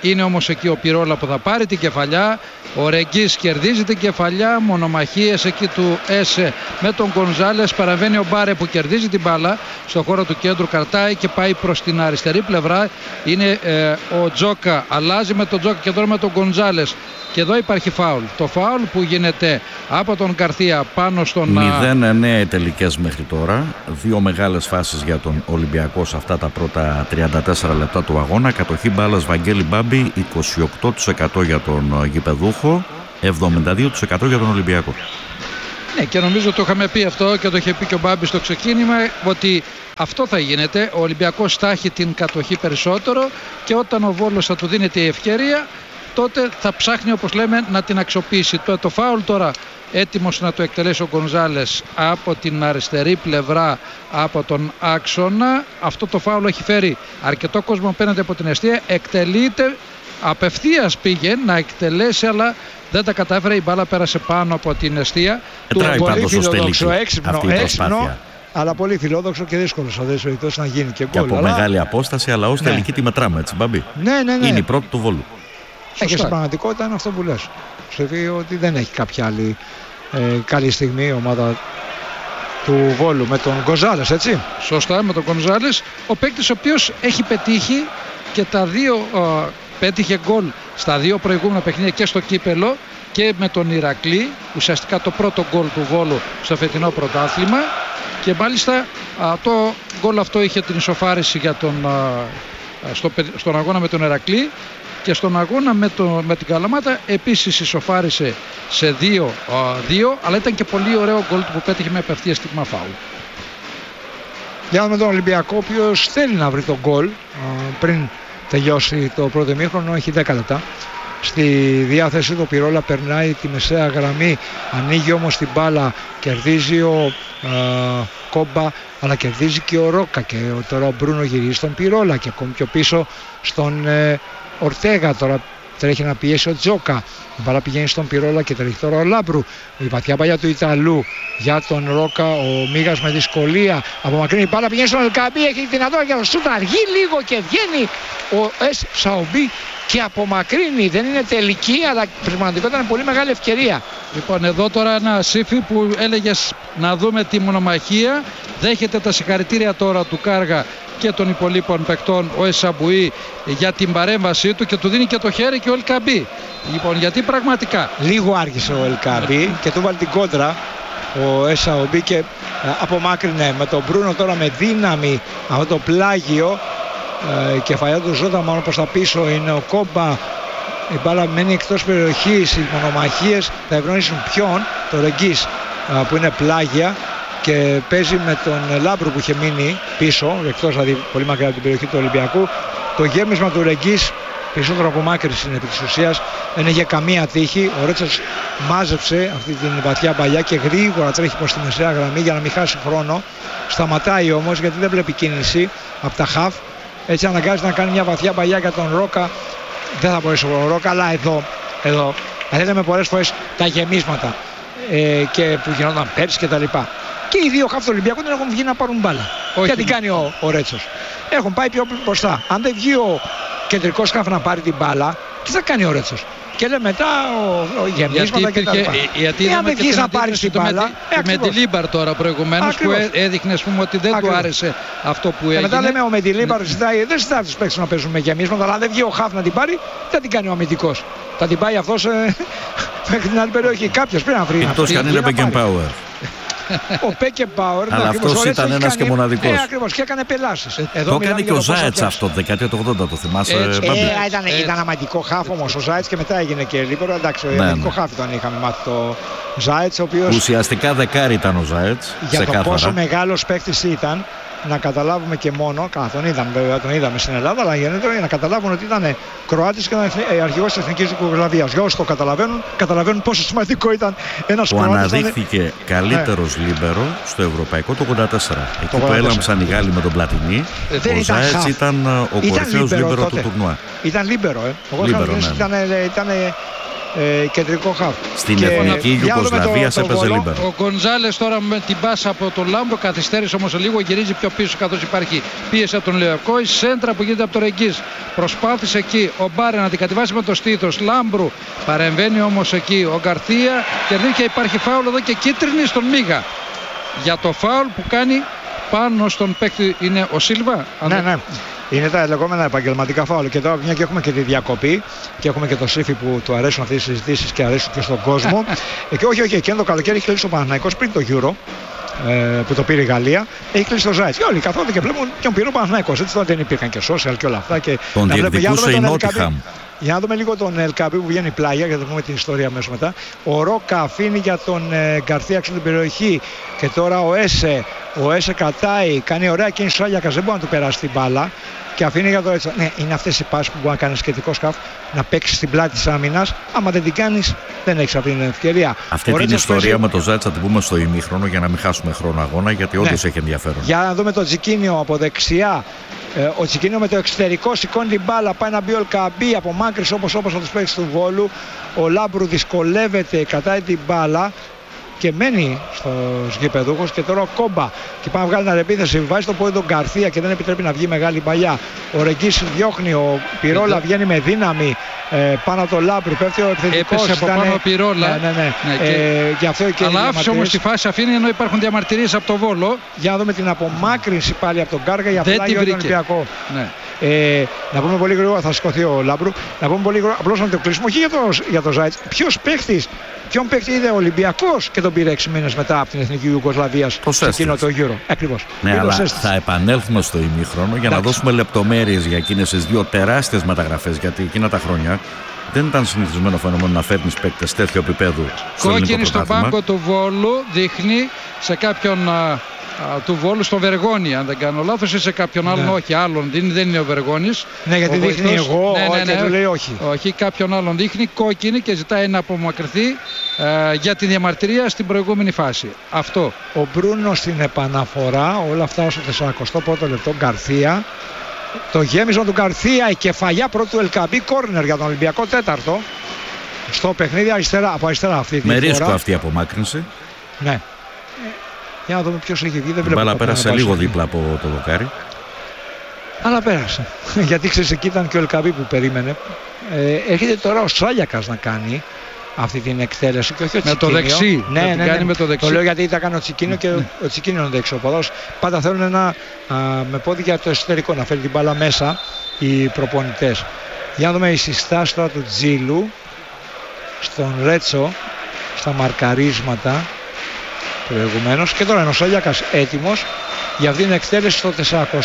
Είναι όμως εκεί ο Πυρόλα που θα πάρει την κεφαλιά. Ο Ρεγκής κερδίζει την κεφαλιά. Μονομαχίες εκεί του Έσε με τον Γκονζάλες. Παραβαίνει ο Μπάρε που κερδίζει την μπάλα στο χώρο του κέντρου, καρτάει και πάει προς την αριστερή πλευρά. Είναι ο Τζόκα, αλλάζει με τον Τζόκα και τώρα με τον Γκονζάλες. Και εδώ υπάρχει φάουλ. Το φάουλ που γίνεται από τον Καρθία πάνω στον... 0-9 τελικές μέχρι τώρα. 2 μεγάλες φάσεις για τον Ολυμπιακό σε αυτά τα πρώτα 34 λεπτά του αγώνα. Κατοχή μπάλας Βαγγέλη Μπάμπη 28% για τον γηπεδούχο, 72% για τον Ολυμπιακό. Ναι, και νομίζω το είχαμε πει αυτό και το είχε πει και ο Μπάμπης στο ξεκίνημα, ότι αυτό θα γίνεται. Ο Ολυμπιακός θα έχει την κατοχή περισσότερο και όταν ο Βόλος θα του δίνεται η ευκαιρία, τότε θα ψάχνει, όπως λέμε, να την αξιοποιήσει. Το φάουλ τώρα έτοιμος να το εκτελέσει ο Γκονζάλες από την αριστερή πλευρά από τον άξονα. Αυτό το φάουλ έχει φέρει αρκετό κόσμο απέναντι από την εστία. Εκτελείται, απευθείας πήγε να εκτελέσει, αλλά δεν τα κατάφερε. Η μπάλα πέρασε πάνω από την εστία. Πολύ φιλόδοξο, έξυπνο, αλλά πολύ φιλόδοξο και δύσκολο σε αυτές τις περιπτώσεις να γίνει και γκολ. Και από μεγάλη απόσταση, αλλά ως τελική τη μετράμε, έτσι, Μπαμπή. Ναι. Είναι η πρώτη του Βόλου. Και στην πραγματικότητα είναι αυτό που λες. Πιστεύει ότι δεν έχει κάποια άλλη καλή στιγμή η ομάδα του Βόλου με τον Γκονζάλες, έτσι. Σωστά, με τον Γκονζάλες, ο παίκτης ο οποίος έχει πετύχει και τα δύο, πέτυχε γκολ στα 2 προηγούμενα παιχνίδια και στο κύπελο και με τον Ηρακλή, ουσιαστικά το πρώτο γκολ του Βόλου στο φετινό πρωτάθλημα, και μάλιστα το γκολ αυτό είχε την ισοφάριση για στον αγώνα με τον Ηρακλή. Και στον αγώνα με την Καλαμάτα επίσης ισοφάρισε σε 2-2, αλλά ήταν και πολύ ωραίο γκολ που πέτυχε με απευθείας στιγμά φάουλ. Για με τον Ολυμπιακό, ο οποίος θέλει να βρει τον γκολ πριν τελειώσει το πρώτο ημίχρονο, έχει 10 λεπτά. Στη διάθεση του Πυρόλα περνάει τη μεσαία γραμμή, ανοίγει όμως την μπάλα, κερδίζει ο Κόμπα, αλλά κερδίζει και ο Ρόκα, και τώρα ο Μπρούνο γυρίζει στον Πυρόλα και ακόμη πιο πίσω στον Ορτέγα. Τώρα τρέχει να πιέσει ο Τζόκα, η μπάλα πηγαίνει στον Πυρόλα και τρέχει τώρα ο Λάμπρου. Η βαθιά παλιά του Ιταλού για τον Ρόκα, ο Μίγας με δυσκολία απομακρύνει η μπάλα, πηγαίνει στον Ελκαμπή, έχει δυνατότητα για το σούτ, αργεί λίγο και βγαίνει ο Εσ Σαομπί και απομακρύνει. Δεν είναι τελική, αλλά πραγματικά ήταν πολύ μεγάλη ευκαιρία. Λοιπόν, εδώ τώρα ένα Σύφη που έλεγες να δούμε τη μονομαχία. Δέχεται τα συγχαρητήρια τώρα του Κάργα και των υπολείπων παικτών ο Εσαμπουή για την παρέμβασή του και του δίνει και το χέρι και ο Ελκαμπή. Λοιπόν, γιατί πραγματικά λίγο άργησε ο Ελκαμπή και του βάλει την κόντρα ο Εσαμπουή και απομάκρυνε με τον Μπρούνο τώρα με δύναμη αυτό το πλάγιο. Η κεφαλιά του Ζώτα μόνο προς τα πίσω είναι ο Κόμπα. Η μπάλα μένει εκτός περιοχής. Οι μονομαχίες θα ευνοήσουν ποιον? Το Ρεγκής που είναι πλάγια και παίζει με τον Λάμπρου που είχε μείνει πίσω, εκτός δηλαδή πολύ μακριά από την περιοχή του Ολυμπιακού. Το γέμισμα του Ρεγκής, περισσότερο απομάκρυνση είναι επί της ουσίας, δεν είχε καμία τύχη. Ο Ρέτσας μάζεψε αυτή την βαθιά παλιά και γρήγορα τρέχει προς τη μεσαία γραμμή για να μην χάσει χρόνο. Σταματάει όμως γιατί δεν βλέπει κίνηση από τα χαφ. Έτσι αναγκάζει να κάνει μια βαθιά παλιά για τον Ρόκα. Δεν θα μπορέσει ο Ρόκα, αλλά εδώ είδαμε πολλές φορές τα γεμίσματα και που γινόταν πέρσι και τα λοιπά. Και οι δύο χαφ του Ολυμπιακού δεν έχουν βγει να πάρουν μπάλα. Γιατί κάνει ο Ρέτσος. Έχουν πάει πιο μπροστά. Αν δεν βγει ο κεντρικός χαφ να πάρει την μπάλα, τι θα κάνει ο Ρέτσος? Και λέει μετά ο γεμίσματα και τα λοιπά. Γιατί αν δεν βγεις να πάρεις την μπάλα. Με Μεντιλίμπαρ τώρα προηγουμένως που έδειχνε, ας πούμε, ότι δεν του άρεσε αυτό που έγινε. Μετά λέμε ο Μεντιλίμπαρ δεν ζητάει τους παίκτες να παίζουν με γεμίσματα, αλλά αν δεν βγει ο χαφ να την πάρει, δεν την κάνει ο αμυντικός. Θα την πάει αυτός μέχρι την άλλη περιοχή. Κάποιος πρέπει να βρει. Εκτός κι αν είναι Beckenbauer. Ο Πέκεμπάουερ. Αλλά αυτός ήταν ένας και μοναδικός. Ακριβώς, και έκανε πελάσεις. Το έκανε και ο Ζάετς αυτό, το δεκαετία του 80, το θυμάσαι? Ήταν αμυντικό χάφ όμως ο Ζάετς και μετά έγινε και λίγο. Εντάξει, αμυντικό χάφ ήταν, είχαμε μάθει το Ζάετς, ο οποίος ουσιαστικά δεκάρι ήταν ο Ζάετς. Για το πόσο μεγάλος παίκτης ήταν, να καταλάβουμε και μόνο, τον είδαμε βέβαια, τον είδαμε στην Ελλάδα, αλλά για να καταλάβουν ότι ήταν Κροάτης και αρχηγός της Εθνικής Ιουγκοσλαβίας. Για όσοι το καταλαβαίνουν πόσο σημαντικό ήταν ένας Κροάτης. Που αναδείχθηκε καλύτερος λίμπερο στο Ευρωπαϊκό το 84. Εκεί που έλαμψαν οι Γάλλοι με τον Πλατινί, ο Ζάετς ήταν ο κορυφαίος λίμπερο του τουρνουά. Ήταν λίμπερο, ήταν κεντρικό χαφ. Στην εθνική Ιουγκοσλαβία έπαιζε λίμπερο. Ο Γκονζάλες τώρα με την πάσα από τον Λάμπρο καθυστέρησε όμως λίγο, γυρίζει πιο πίσω καθώς υπάρχει πίεση από τον Ολυμπιακό. Η σέντρα που γίνεται από το Ρεγκής. Προσπάθησε εκεί ο Μπάρε να την κατεβάσει με το στήθος. Λάμπρου παρεμβαίνει όμως εκεί ο Γκαρθία. Κερδίζει και υπάρχει φάουλ εδώ και κίτρινη στον Μίγα. Για το φάουλ που κάνει πάνω στον παίκτη είναι ο Σίλβα. Ναι. Είναι τα λεγόμενα επαγγελματικά φάουλ. Και τώρα, μια και έχουμε και τη διακοπή και έχουμε και το Σύφη που του αρέσουν αυτές τις συζητήσεις και αρέσουν και στον κόσμο. Και όχι, εκείνο το καλοκαίρι έχει κλείσει ο Παναθηναϊκός πριν το Euro που το πήρε η Γαλλία. Έχει κλείσει το Ζάιτς. Και όλοι καθόνται και βλέπουν ποιον πήρε ο Παναθηναϊκός. Έτσι τότε δεν υπήρχαν και social και όλα αυτά. Και τον διεκδικούσε η Νότιχαμ. Για να δούμε λίγο τον Ελκαμπή που βγαίνει πλάγια, για να δούμε την ιστορία αμέσως μετά. Ο Ρόκα αφήνει για τον Γκαρθία έξω την περιοχή. Και τώρα ο Έσε κατάει, κάνει ωραία κίνηση ο Σάλιακας, δεν μπορεί να του περάσει την μπάλα. Και αφήνει για το έτσι. Ναι, είναι αυτές οι πάσεις που μπορεί να κάνει σχετικό σκαφ, να παίξει στην πλάτη της άμυνας. Άμα δεν την κάνεις, δεν έχεις αυτή την ευκαιρία. Αυτή την ιστορία με το Ζάιτς θα την πούμε στο ημίχρονο για να μην χάσουμε χρόνο αγώνα, γιατί όντως έχει ενδιαφέρον. Για να δούμε το Τζικίνιο από δεξιά. Ο Τσικίνιο με το εξωτερικό σηκώνει την μπάλα, πάει να μπει ο Ελκαμπή από μάκρυς όπως από τους παίκτες του Βόλου. Ο Λάμπρου δυσκολεύεται, κρατάει την μπάλα και μένει στους γηπεδούχους. Και τώρα ο Κόμπα και πάει να βγάλει την επίθεση, βάζει το πόδι τον Γκαρθία και δεν επιτρέπει να βγει μεγάλη παλιά. Ο Ρεγκής διώχνει, ο Πυρόλα βγαίνει με δύναμη πάνω από τον Λάμπρου, πέφτει ο επιθετικός. Έπεσε από πάνω ο Πυρόλα. Γι' αυτό και αλλά άφησε όμως τη φάση, αφήνει ενώ υπάρχουν διαμαρτυρίες από το Βόλο. Για να δούμε την απομάκρυνση πάλι από τον Κάργα για πλάγιο τον Ολυμπιακό. Ναι. Να πούμε πολύ γρήγορα, θα σηκωθεί ο Λάμπρου. Να πούμε πολύ γρήγορα, απλώς να το κλείσουμε, όχι για το Ζάιτς. Ποιον παίχτη είδε ο Ολυμπιακός και τον πήρε 6 μήνες μετά από την εθνική Ιουγκοσλαβία σε εκείνο το Euro. Ακριβώς. Ναι, αλλά θα επανέλθουμε στο ημίχρονο για να δώσουμε λεπτομέρειες για εκείνες τις δύο τεράστιες μεταγραφές. Γιατί εκείνα τα χρόνια δεν ήταν συνηθισμένο φαινόμενο να φέρνεις παίκτες τέτοιο επίπεδου. Κόκκινη στον πάγκο του Βόλου δείχνει σε κάποιον του Βόλου, στο Βεργόνη, αν δεν κάνω λάθος, ή σε κάποιον άλλον, όχι άλλον, δεν είναι ο Βεργόνης. Ναι, γιατί δείχνει εγώ, και του λέει όχι. Όχι, κάποιον άλλον δείχνει, κόκκινη και ζητάει να απομακρυνθεί για τη διαμαρτυρία στην προηγούμενη φάση. Αυτό. Ο Μπρούνο στην επαναφορά, όλα αυτά στο 41ο λεπτό, Γκαρθία. Το γέμισμα του Γκαρθία, η κεφαλιά πρώτου Ελκαμπή, κόρνερ για τον Ολυμπιακό τέταρτο. Στο παιχνίδι από αριστερά αυτή τη φορά. Με ρίσκο αυτή η απομάκρυνση. Ναι. Για να δούμε ποιος έχει βγει, δεν βλέπω. Μπάλα πέρασε λίγο δίπλα από το δοκάρι. Αλλά πέρασε. Γιατί ξέρεις, εκεί ήταν και ο Ελκαμπή που περίμενε. Έρχεται τώρα ο Σάλιακας να κάνει αυτή την εκτέλεση και όχι ο Τσικίνιο. Με το δεξί. Ναι. Με το δεξί. Το λέω γιατί τα κάνει ο Τσικίνιο και ο Τσικίνιο είναι δεξιοποδός. Πάντα θέλουν με πόδι για το εσωτερικό να φέρει την μπάλα μέσα οι προπονητές. Για να δούμε η συστάση τώρα του Τζίλου στον Ρέτσο στα μαρκαρίσματα προηγουμένως. Και τώρα είναι ο Σάλιακας έτοιμος για αυτήν την εκτέλεση στο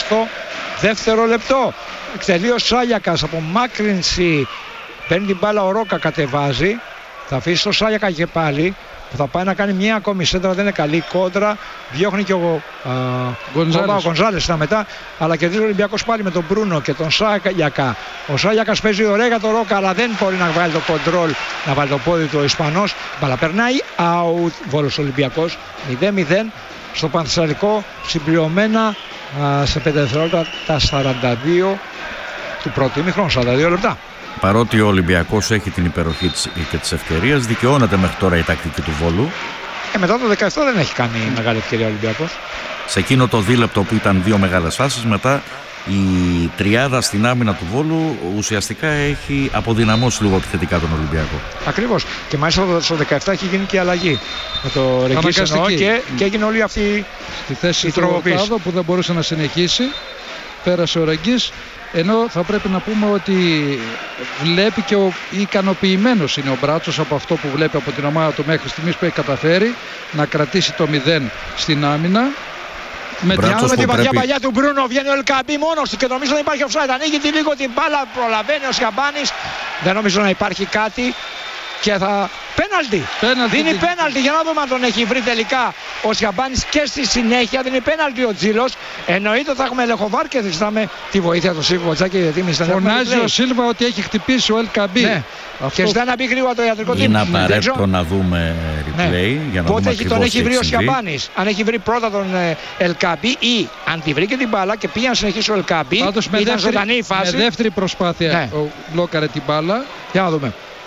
42ο λεπτό. Εκτελεί ο Σάλιακας από μάκρυνση, παίρνει την μπάλα, ο Ρόκα κατεβάζει, θα αφήσει το Σάλιακα και πάλι που θα πάει να κάνει μια ακόμη σέντρα, δεν είναι καλή κόντρα, διώχνει και ο Γκονζάλες ήταν μετά, αλλά κερδίζει ο Ολυμπιακός πάλι με τον Μπρούνο και τον Σάλιακα. Ο Σάλιακας παίζει ωραία για τον Ρόκα, αλλά δεν μπορεί να βγάλει το κοντρόλ, να βάλει το πόδι του ο Ισπανός. Μπαλά περνάει, out, Βόλος Ολυμπιακός 0-0 στο Πανθεσσαλικό, συμπληρωμένα σε 5 δευτερόλεπτα τα 42 του πρώτου ημίχρονου, 42 λεπτά. Παρότι ο Ολυμπιακός έχει την υπεροχή και της ευκαιρίας, δικαιώνεται μέχρι τώρα η τακτική του Βόλου. Μετά το 17 δεν έχει κάνει μεγάλη ευκαιρία ο Ολυμπιακός. Σε εκείνο το δίλεπτο που ήταν δύο μεγάλες φάσεις, μετά η τριάδα στην άμυνα του Βόλου ουσιαστικά έχει αποδυναμώσει λίγο επιθετικά τον Ολυμπιακό. Ακριβώς. Και μάλιστα στο 17 έχει γίνει και η αλλαγή. Με το Ρεγκής και έγινε όλη αυτή στη θέση του Οκάδο που δεν μπορούσε να συνεχίσει. Πέρασε ο Ρεγκής. Ενώ θα πρέπει να πούμε ότι βλέπει και ικανοποιημένος είναι ο Μπράτσος από αυτό που βλέπει από την ομάδα του μέχρι στιγμής που έχει καταφέρει να κρατήσει το 0 στην άμυνα. Με την βαθιά παλιά του Μπρούνο βγαίνει ο Ελκαμπή μόνος του και νομίζω δεν υπάρχει offside. Ανοίγει λίγο την μπάλα, προλαβαίνει ο Σιαμπάνης. Δεν νομίζω να υπάρχει κάτι. Και θα... Πέναλτι! Δίνει πέναλτι για να δούμε αν τον έχει βρει τελικά ο Σιαμπάνης και στη συνέχεια δίνει πέναλτι ο Τζίλος. Εννοείται θα έχουμε ελεγχοβάρ και ζητάμε τη βοήθεια του Σίλβα Βοτζάκη γιατί εμείς δεν έχουμε. Φωνάζει ο Σίλβα ότι έχει χτυπήσει ο Ελκαμπή. Ναι. Και ζητά να μπει γρήγορα το ιατρικό team. Είναι απαραίτητο να δούμε replay για να δούμε ακριβώς τον έχει βρει ο Σιαμπάνης. Αν έχει βρει πρώτα τον Ελκαμπή ή αν τη βρήκε την μπάλα και πήγε να συνεχίσει ο Ελκαμπή. Πάντως με δεύτερη προσπάθεια μπλόκαρε την μπάλα. Για να δούμε.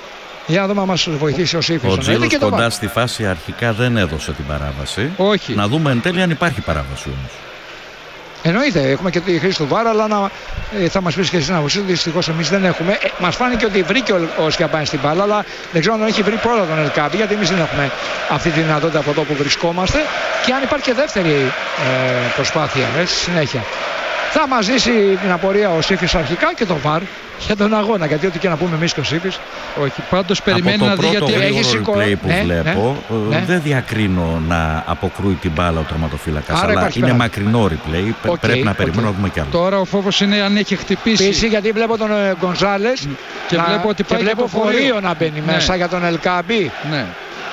Για να δούμε αν μας βοηθήσει ο Σύφης. Ο Τζίλος κοντά στη φάση αρχικά δεν έδωσε την παράβαση. Όχι. Να δούμε εν τέλει αν υπάρχει παράβαση όμως. Εννοείται, έχουμε και τη χρήση του ΒΑΡ, αλλά θα μας πεις και εσύ να βοηθήσεις. Δυστυχώς εμείς δεν έχουμε. Μας φάνηκε ότι βρήκε ο Σιαμπάνης την μπάλα, αλλά δεν ξέρω αν τον έχει βρει πρώτα τον Ελκάμπη, γιατί εμείς δεν έχουμε αυτή τη δυνατότητα από εδώ που βρισκόμαστε. Και αν υπάρχει και δεύτερη προσπάθεια, στη συνέχεια. Θα μας ζήσει την απορία ο Σύφης αρχικά και το ΒΑΡ για τον αγώνα. Γιατί ό,τι και να πούμε εμείς και ο Σύφης. Όχι, πάντως περιμένει να δει γιατί έχει σηκώσει. Που βλέπω, δεν διακρίνω να αποκρούει την μπάλα ο τερματοφύλακας. Αλλά είναι μακρινό replay. Πρέπει να περιμένω να δούμε κι άλλο. Τώρα ο φόβος είναι αν έχει χτυπήσει. Γιατί βλέπω τον Γκονζάλες και βλέπω ότι πάει και φορείο να μπαίνει μέσα για τον Ελκάμπη. Ναι.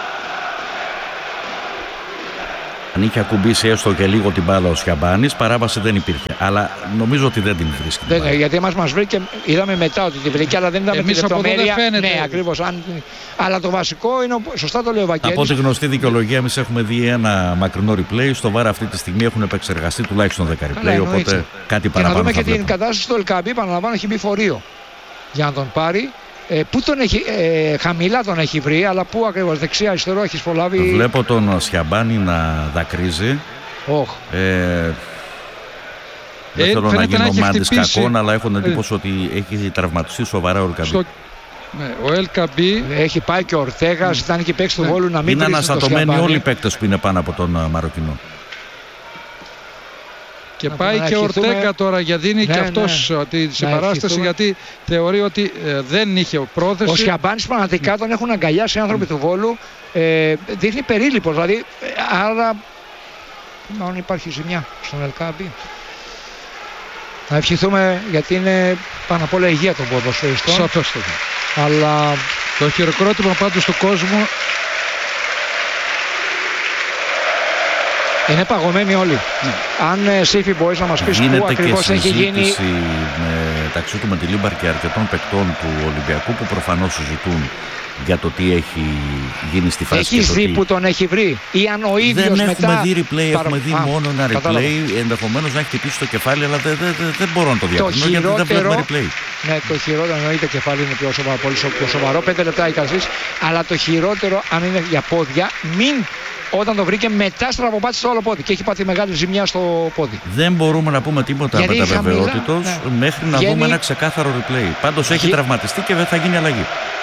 Αν είχε ακουμπήσει έστω και λίγο την μπάλα ο Σιαμπάνης, παράβαση δεν υπήρχε. Αλλά νομίζω ότι δεν την βρίσκει. Δεν, γιατί μας βρήκε, είδαμε μετά ότι την βρήκε, αλλά δεν είδαμε την λεπτομέρεια. Ναι, ακριβώς. Αλλά το βασικό είναι, σωστά το λέει ο Βακέλης. Από τη γνωστή δικαιολογία, εμείς έχουμε δει ένα μακρινό replay. Στο ΒΑΡ αυτή τη στιγμή έχουν επεξεργαστεί τουλάχιστον 10 replay. Οπότε κάτι παραπάνω. Και να δούμε και την κατάσταση του Ελκάμπη. Παραλαμβάνω, έχει μπει φορείο για να τον πάρει. Πού τον έχει, χαμηλά τον έχει βρει, αλλά πού ακριβώς, δεξιά, αριστερό έχεις προλάβει. Βλέπω τον Σιαμπάνη να δακρύζει. Δεν θέλω να γίνω μάντης κακών, αλλά έχω την εντύπωση ότι έχει τραυματιστεί σοβαρά ο Ελκάμπη. Ναι, ο Ελκάμπη. Έχει πάει και ο Ορτέγας, ήταν και παίξει του Βόλου να μην είναι αναστατωμένοι όλοι οι παίκτες που είναι πάνω από τον Μαροκινό. Και πάει και ο Ορτέγκα τώρα για δίνει και αυτός τη συμπαράσταση, γιατί θεωρεί ότι δεν είχε πρόθεση. Ο Σιαμπάνης πραγματικά τον έχουν αγκαλιάσει οι άνθρωποι του Βόλου. Δείχνει περίληπος, δηλαδή. Άρα μάλλον υπάρχει ζημιά στον Ελκάμπη. Να ευχηθούμε, γιατί είναι πάνω απ' όλα υγεία των ποδοσφαιριστών. Σαφώς. Αλλά το χειροκρότημα πάντως του κόσμου. Είναι παγωμένοι όλοι. Αν Σύφη μπορείς να μας πεις πού ακριβώς έχει γίνει. Γίνεται και συζήτηση μεταξύ του Μεντιλίμπαρ και αρκετών παικτών του Ολυμπιακού που προφανώς συζητούν για το τι έχει γίνει στη φάση. Έχεις δει που τον έχει βρει ή αν ο ίδιος δεν μετά. Δεν έχουμε δει replay, έχουμε δει μόνο ένα replay. Ενδεχομένως να έχει χτυπήσει το κεφάλι, αλλά δεν μπορώ να το διακρίνω γιατί δεν βλέπουμε replay. Ναι, το χειρότερο εννοείται κεφάλι είναι πολύ πιο σοβαρό. 5 λεπτά η κασής. Αλλά το χειρότερο, αν είναι για πόδια, μην. Όταν το βρήκε μετά στραβοπάτησε το άλλο πόδι και έχει πάθει μεγάλη ζημιά στο πόδι. Δεν μπορούμε να πούμε τίποτα με τα βεβαιότητος μέχρι να δούμε ένα ξεκάθαρο replay. Πάντως έχει τραυματιστεί και δεν θα γίνει αλλαγή.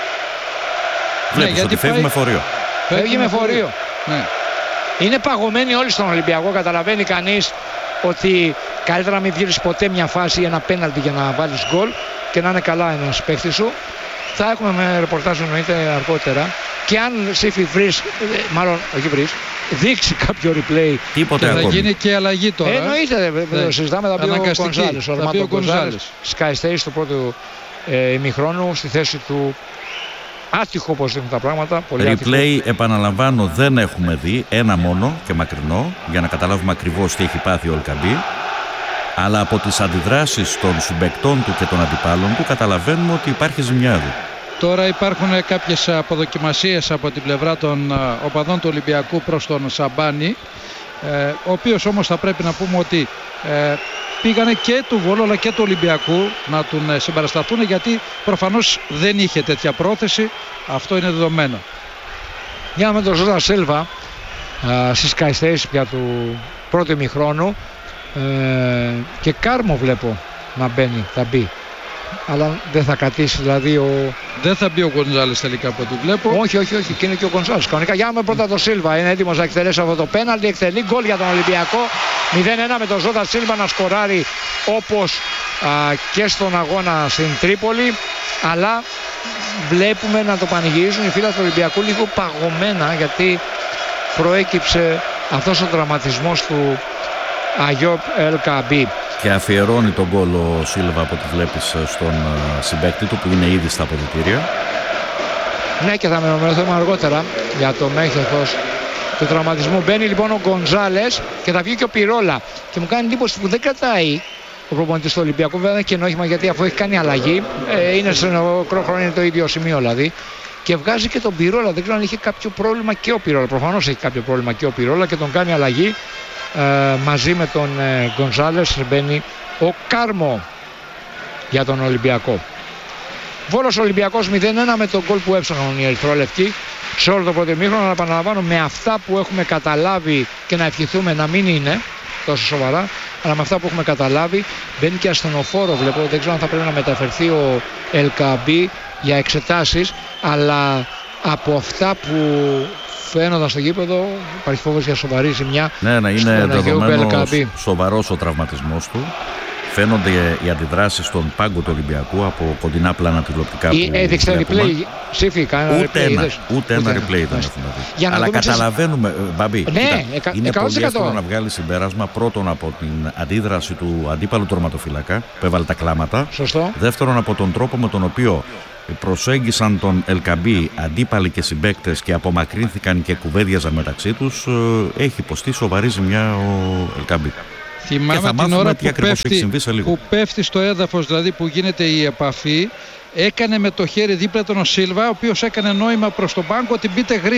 Βλέπεις ότι φεύγει με φορείο. Φεύγει με φορείο. Ναι. Είναι παγωμένοι όλοι στον Ολυμπιακό. Καταλαβαίνει κανείς ότι καλύτερα να μην βγεις ποτέ μια φάση, ένα πέναλτι για να βάλεις γκολ και να είναι καλά ένας παίκτης σου. Θα έχουμε με ρεπορτάζ εννοείται αργότερα. Και αν Σύφη βρεις, μάλλον όχι βρεις, δείξει κάποιο replay. Τίποτε θα γίνει και αλλαγή τώρα. Εννοείται, δεν συζητάμε, θα πει ο Γκονζάλες. Σκαϊστέι στο πρώτο ημιχρόνου στη θέση του. Άτυχο όπως δείχνουν τα πράγματα. Replay, επαναλαμβάνω, δεν έχουμε δει. Ένα μόνο και μακρινό για να καταλάβουμε ακριβώς τι έχει πάθει ο Ελκαμπή. Αλλά από τις αντιδράσεις των συμπαικτών του και των αντιπάλων του καταλαβαίνουμε ότι υπάρχει ζημιά εδώ. Τώρα υπάρχουν κάποιες αποδοκιμασίες από την πλευρά των οπαδών του Ολυμπιακού προς τον Σαμπάνη, ο οποίος όμως θα πρέπει να πούμε ότι πήγανε και του Βόλου αλλά και του Ολυμπιακού να τον συμπαρασταθούν, γιατί προφανώς δεν είχε τέτοια πρόθεση. Αυτό είναι δεδομένο. Για με τον Ζώτα Σίλβα στις καϊστές πια του πρώτου ημιχρόνου, και Κάρμο βλέπω να μπαίνει, θα μπει. Αλλά δεν θα κρατήσει, δηλαδή δεν θα μπει ο Γκονζάλες τελικά από ό,τι βλέπω. Όχι, και είναι και ο Γκονζάλες. Κανονικά, για με πρώτα το Σίλβα. Είναι έτοιμος να εκτελέσει αυτό το πέναλτι. Εκτελεί γκολ για τον Ολυμπιακό. 0-1 με τον Ζώτα Σίλβα να σκοράρει όπως και στον αγώνα στην Τρίπολη. Αλλά βλέπουμε να το πανηγυρίζουν οι φίλοι του Ολυμπιακού λίγο παγωμένα, γιατί προέκυψε αυτός ο τραυματισμός του Αγιόπ Ελκαμπή. Και αφιερώνει τον γκολ ο Σίλβα από ό,τι βλέπεις στον συμπαίκτη του που είναι ήδη στα αποδυτήρια. Ναι, και θα μενομερωθούμε αργότερα για το μέγεθος του τραυματισμού. Μπαίνει λοιπόν ο Γκονζάλες και θα βγει και ο Πιρόλα. Και μου κάνει εντύπωση που δεν κρατάει ο προπονητής του Ολυμπιακού. Βέβαια και νόημα, γιατί αφού έχει κάνει αλλαγή, είναι στο νεκρό χρόνο, είναι το ίδιο σημείο δηλαδή. Και βγάζει και τον Πιρόλα. Δεν ξέρω αν είχε κάποιο πρόβλημα και ο Πιρόλα. Προφανώς έχει κάποιο πρόβλημα και ο Πιρόλα και τον κάνει αλλαγή. Μαζί με τον Γκονζάλες μπαίνει ο Κάρμο για τον Ολυμπιακό. Βόλος Ολυμπιακός 0-1 με τον γκολ που έψαχναν οι ερυθρόλευκοι σε όλο το πρώτο ημίχρονο. Αλλά επαναλαμβάνω, με αυτά που έχουμε καταλάβει και να ευχηθούμε να μην είναι τόσο σοβαρά, αλλά με αυτά που έχουμε καταλάβει, μπαίνει και ασθενοφόρο. Βλέπω, δεν ξέρω αν θα πρέπει να μεταφερθεί ο Ελκαμπή για εξετάσεις, αλλά από αυτά που φαίνονταν στο γήπεδο υπάρχει φόβος για σοβαρή ζημιά. Ναι, είναι δεδομένος σοβαρός ο τραυματισμός του. Φαίνονται οι αντιδράσεις στον πάγκο του Ολυμπιακού από κοντινά πλάνα τηλεοπτικά που έδειξε replay, ούτε ένα replay δεν έχουμε δει. Αλλά καταλαβαίνουμε, Μπαμπή, είναι πολύ εύκολο να βγάλει συμπέρασμα πρώτον από την αντίδραση του αντίπαλου τερματοφύλακα που έβαλε τα κλάματα. Σωστό. Δεύτερον από τον τρόπο με τον οποίο προσέγγισαν τον Ελκαμπή αντίπαλοι και συμπαίκτες και απομακρύνθηκαν και κουβέντιαζαν μεταξύ τους. Έχει υποστεί σοβαρή ζημιά ο Ελκαμπή. Θυμάμαι την ώρα που πέφτει στο έδαφος, δηλαδή που γίνεται η επαφή, έκανε με το χέρι δίπλα τον ο Σίλβα, ο οποίος έκανε νόημα προς τον πάγκο ότι μπείτε γρήγορα.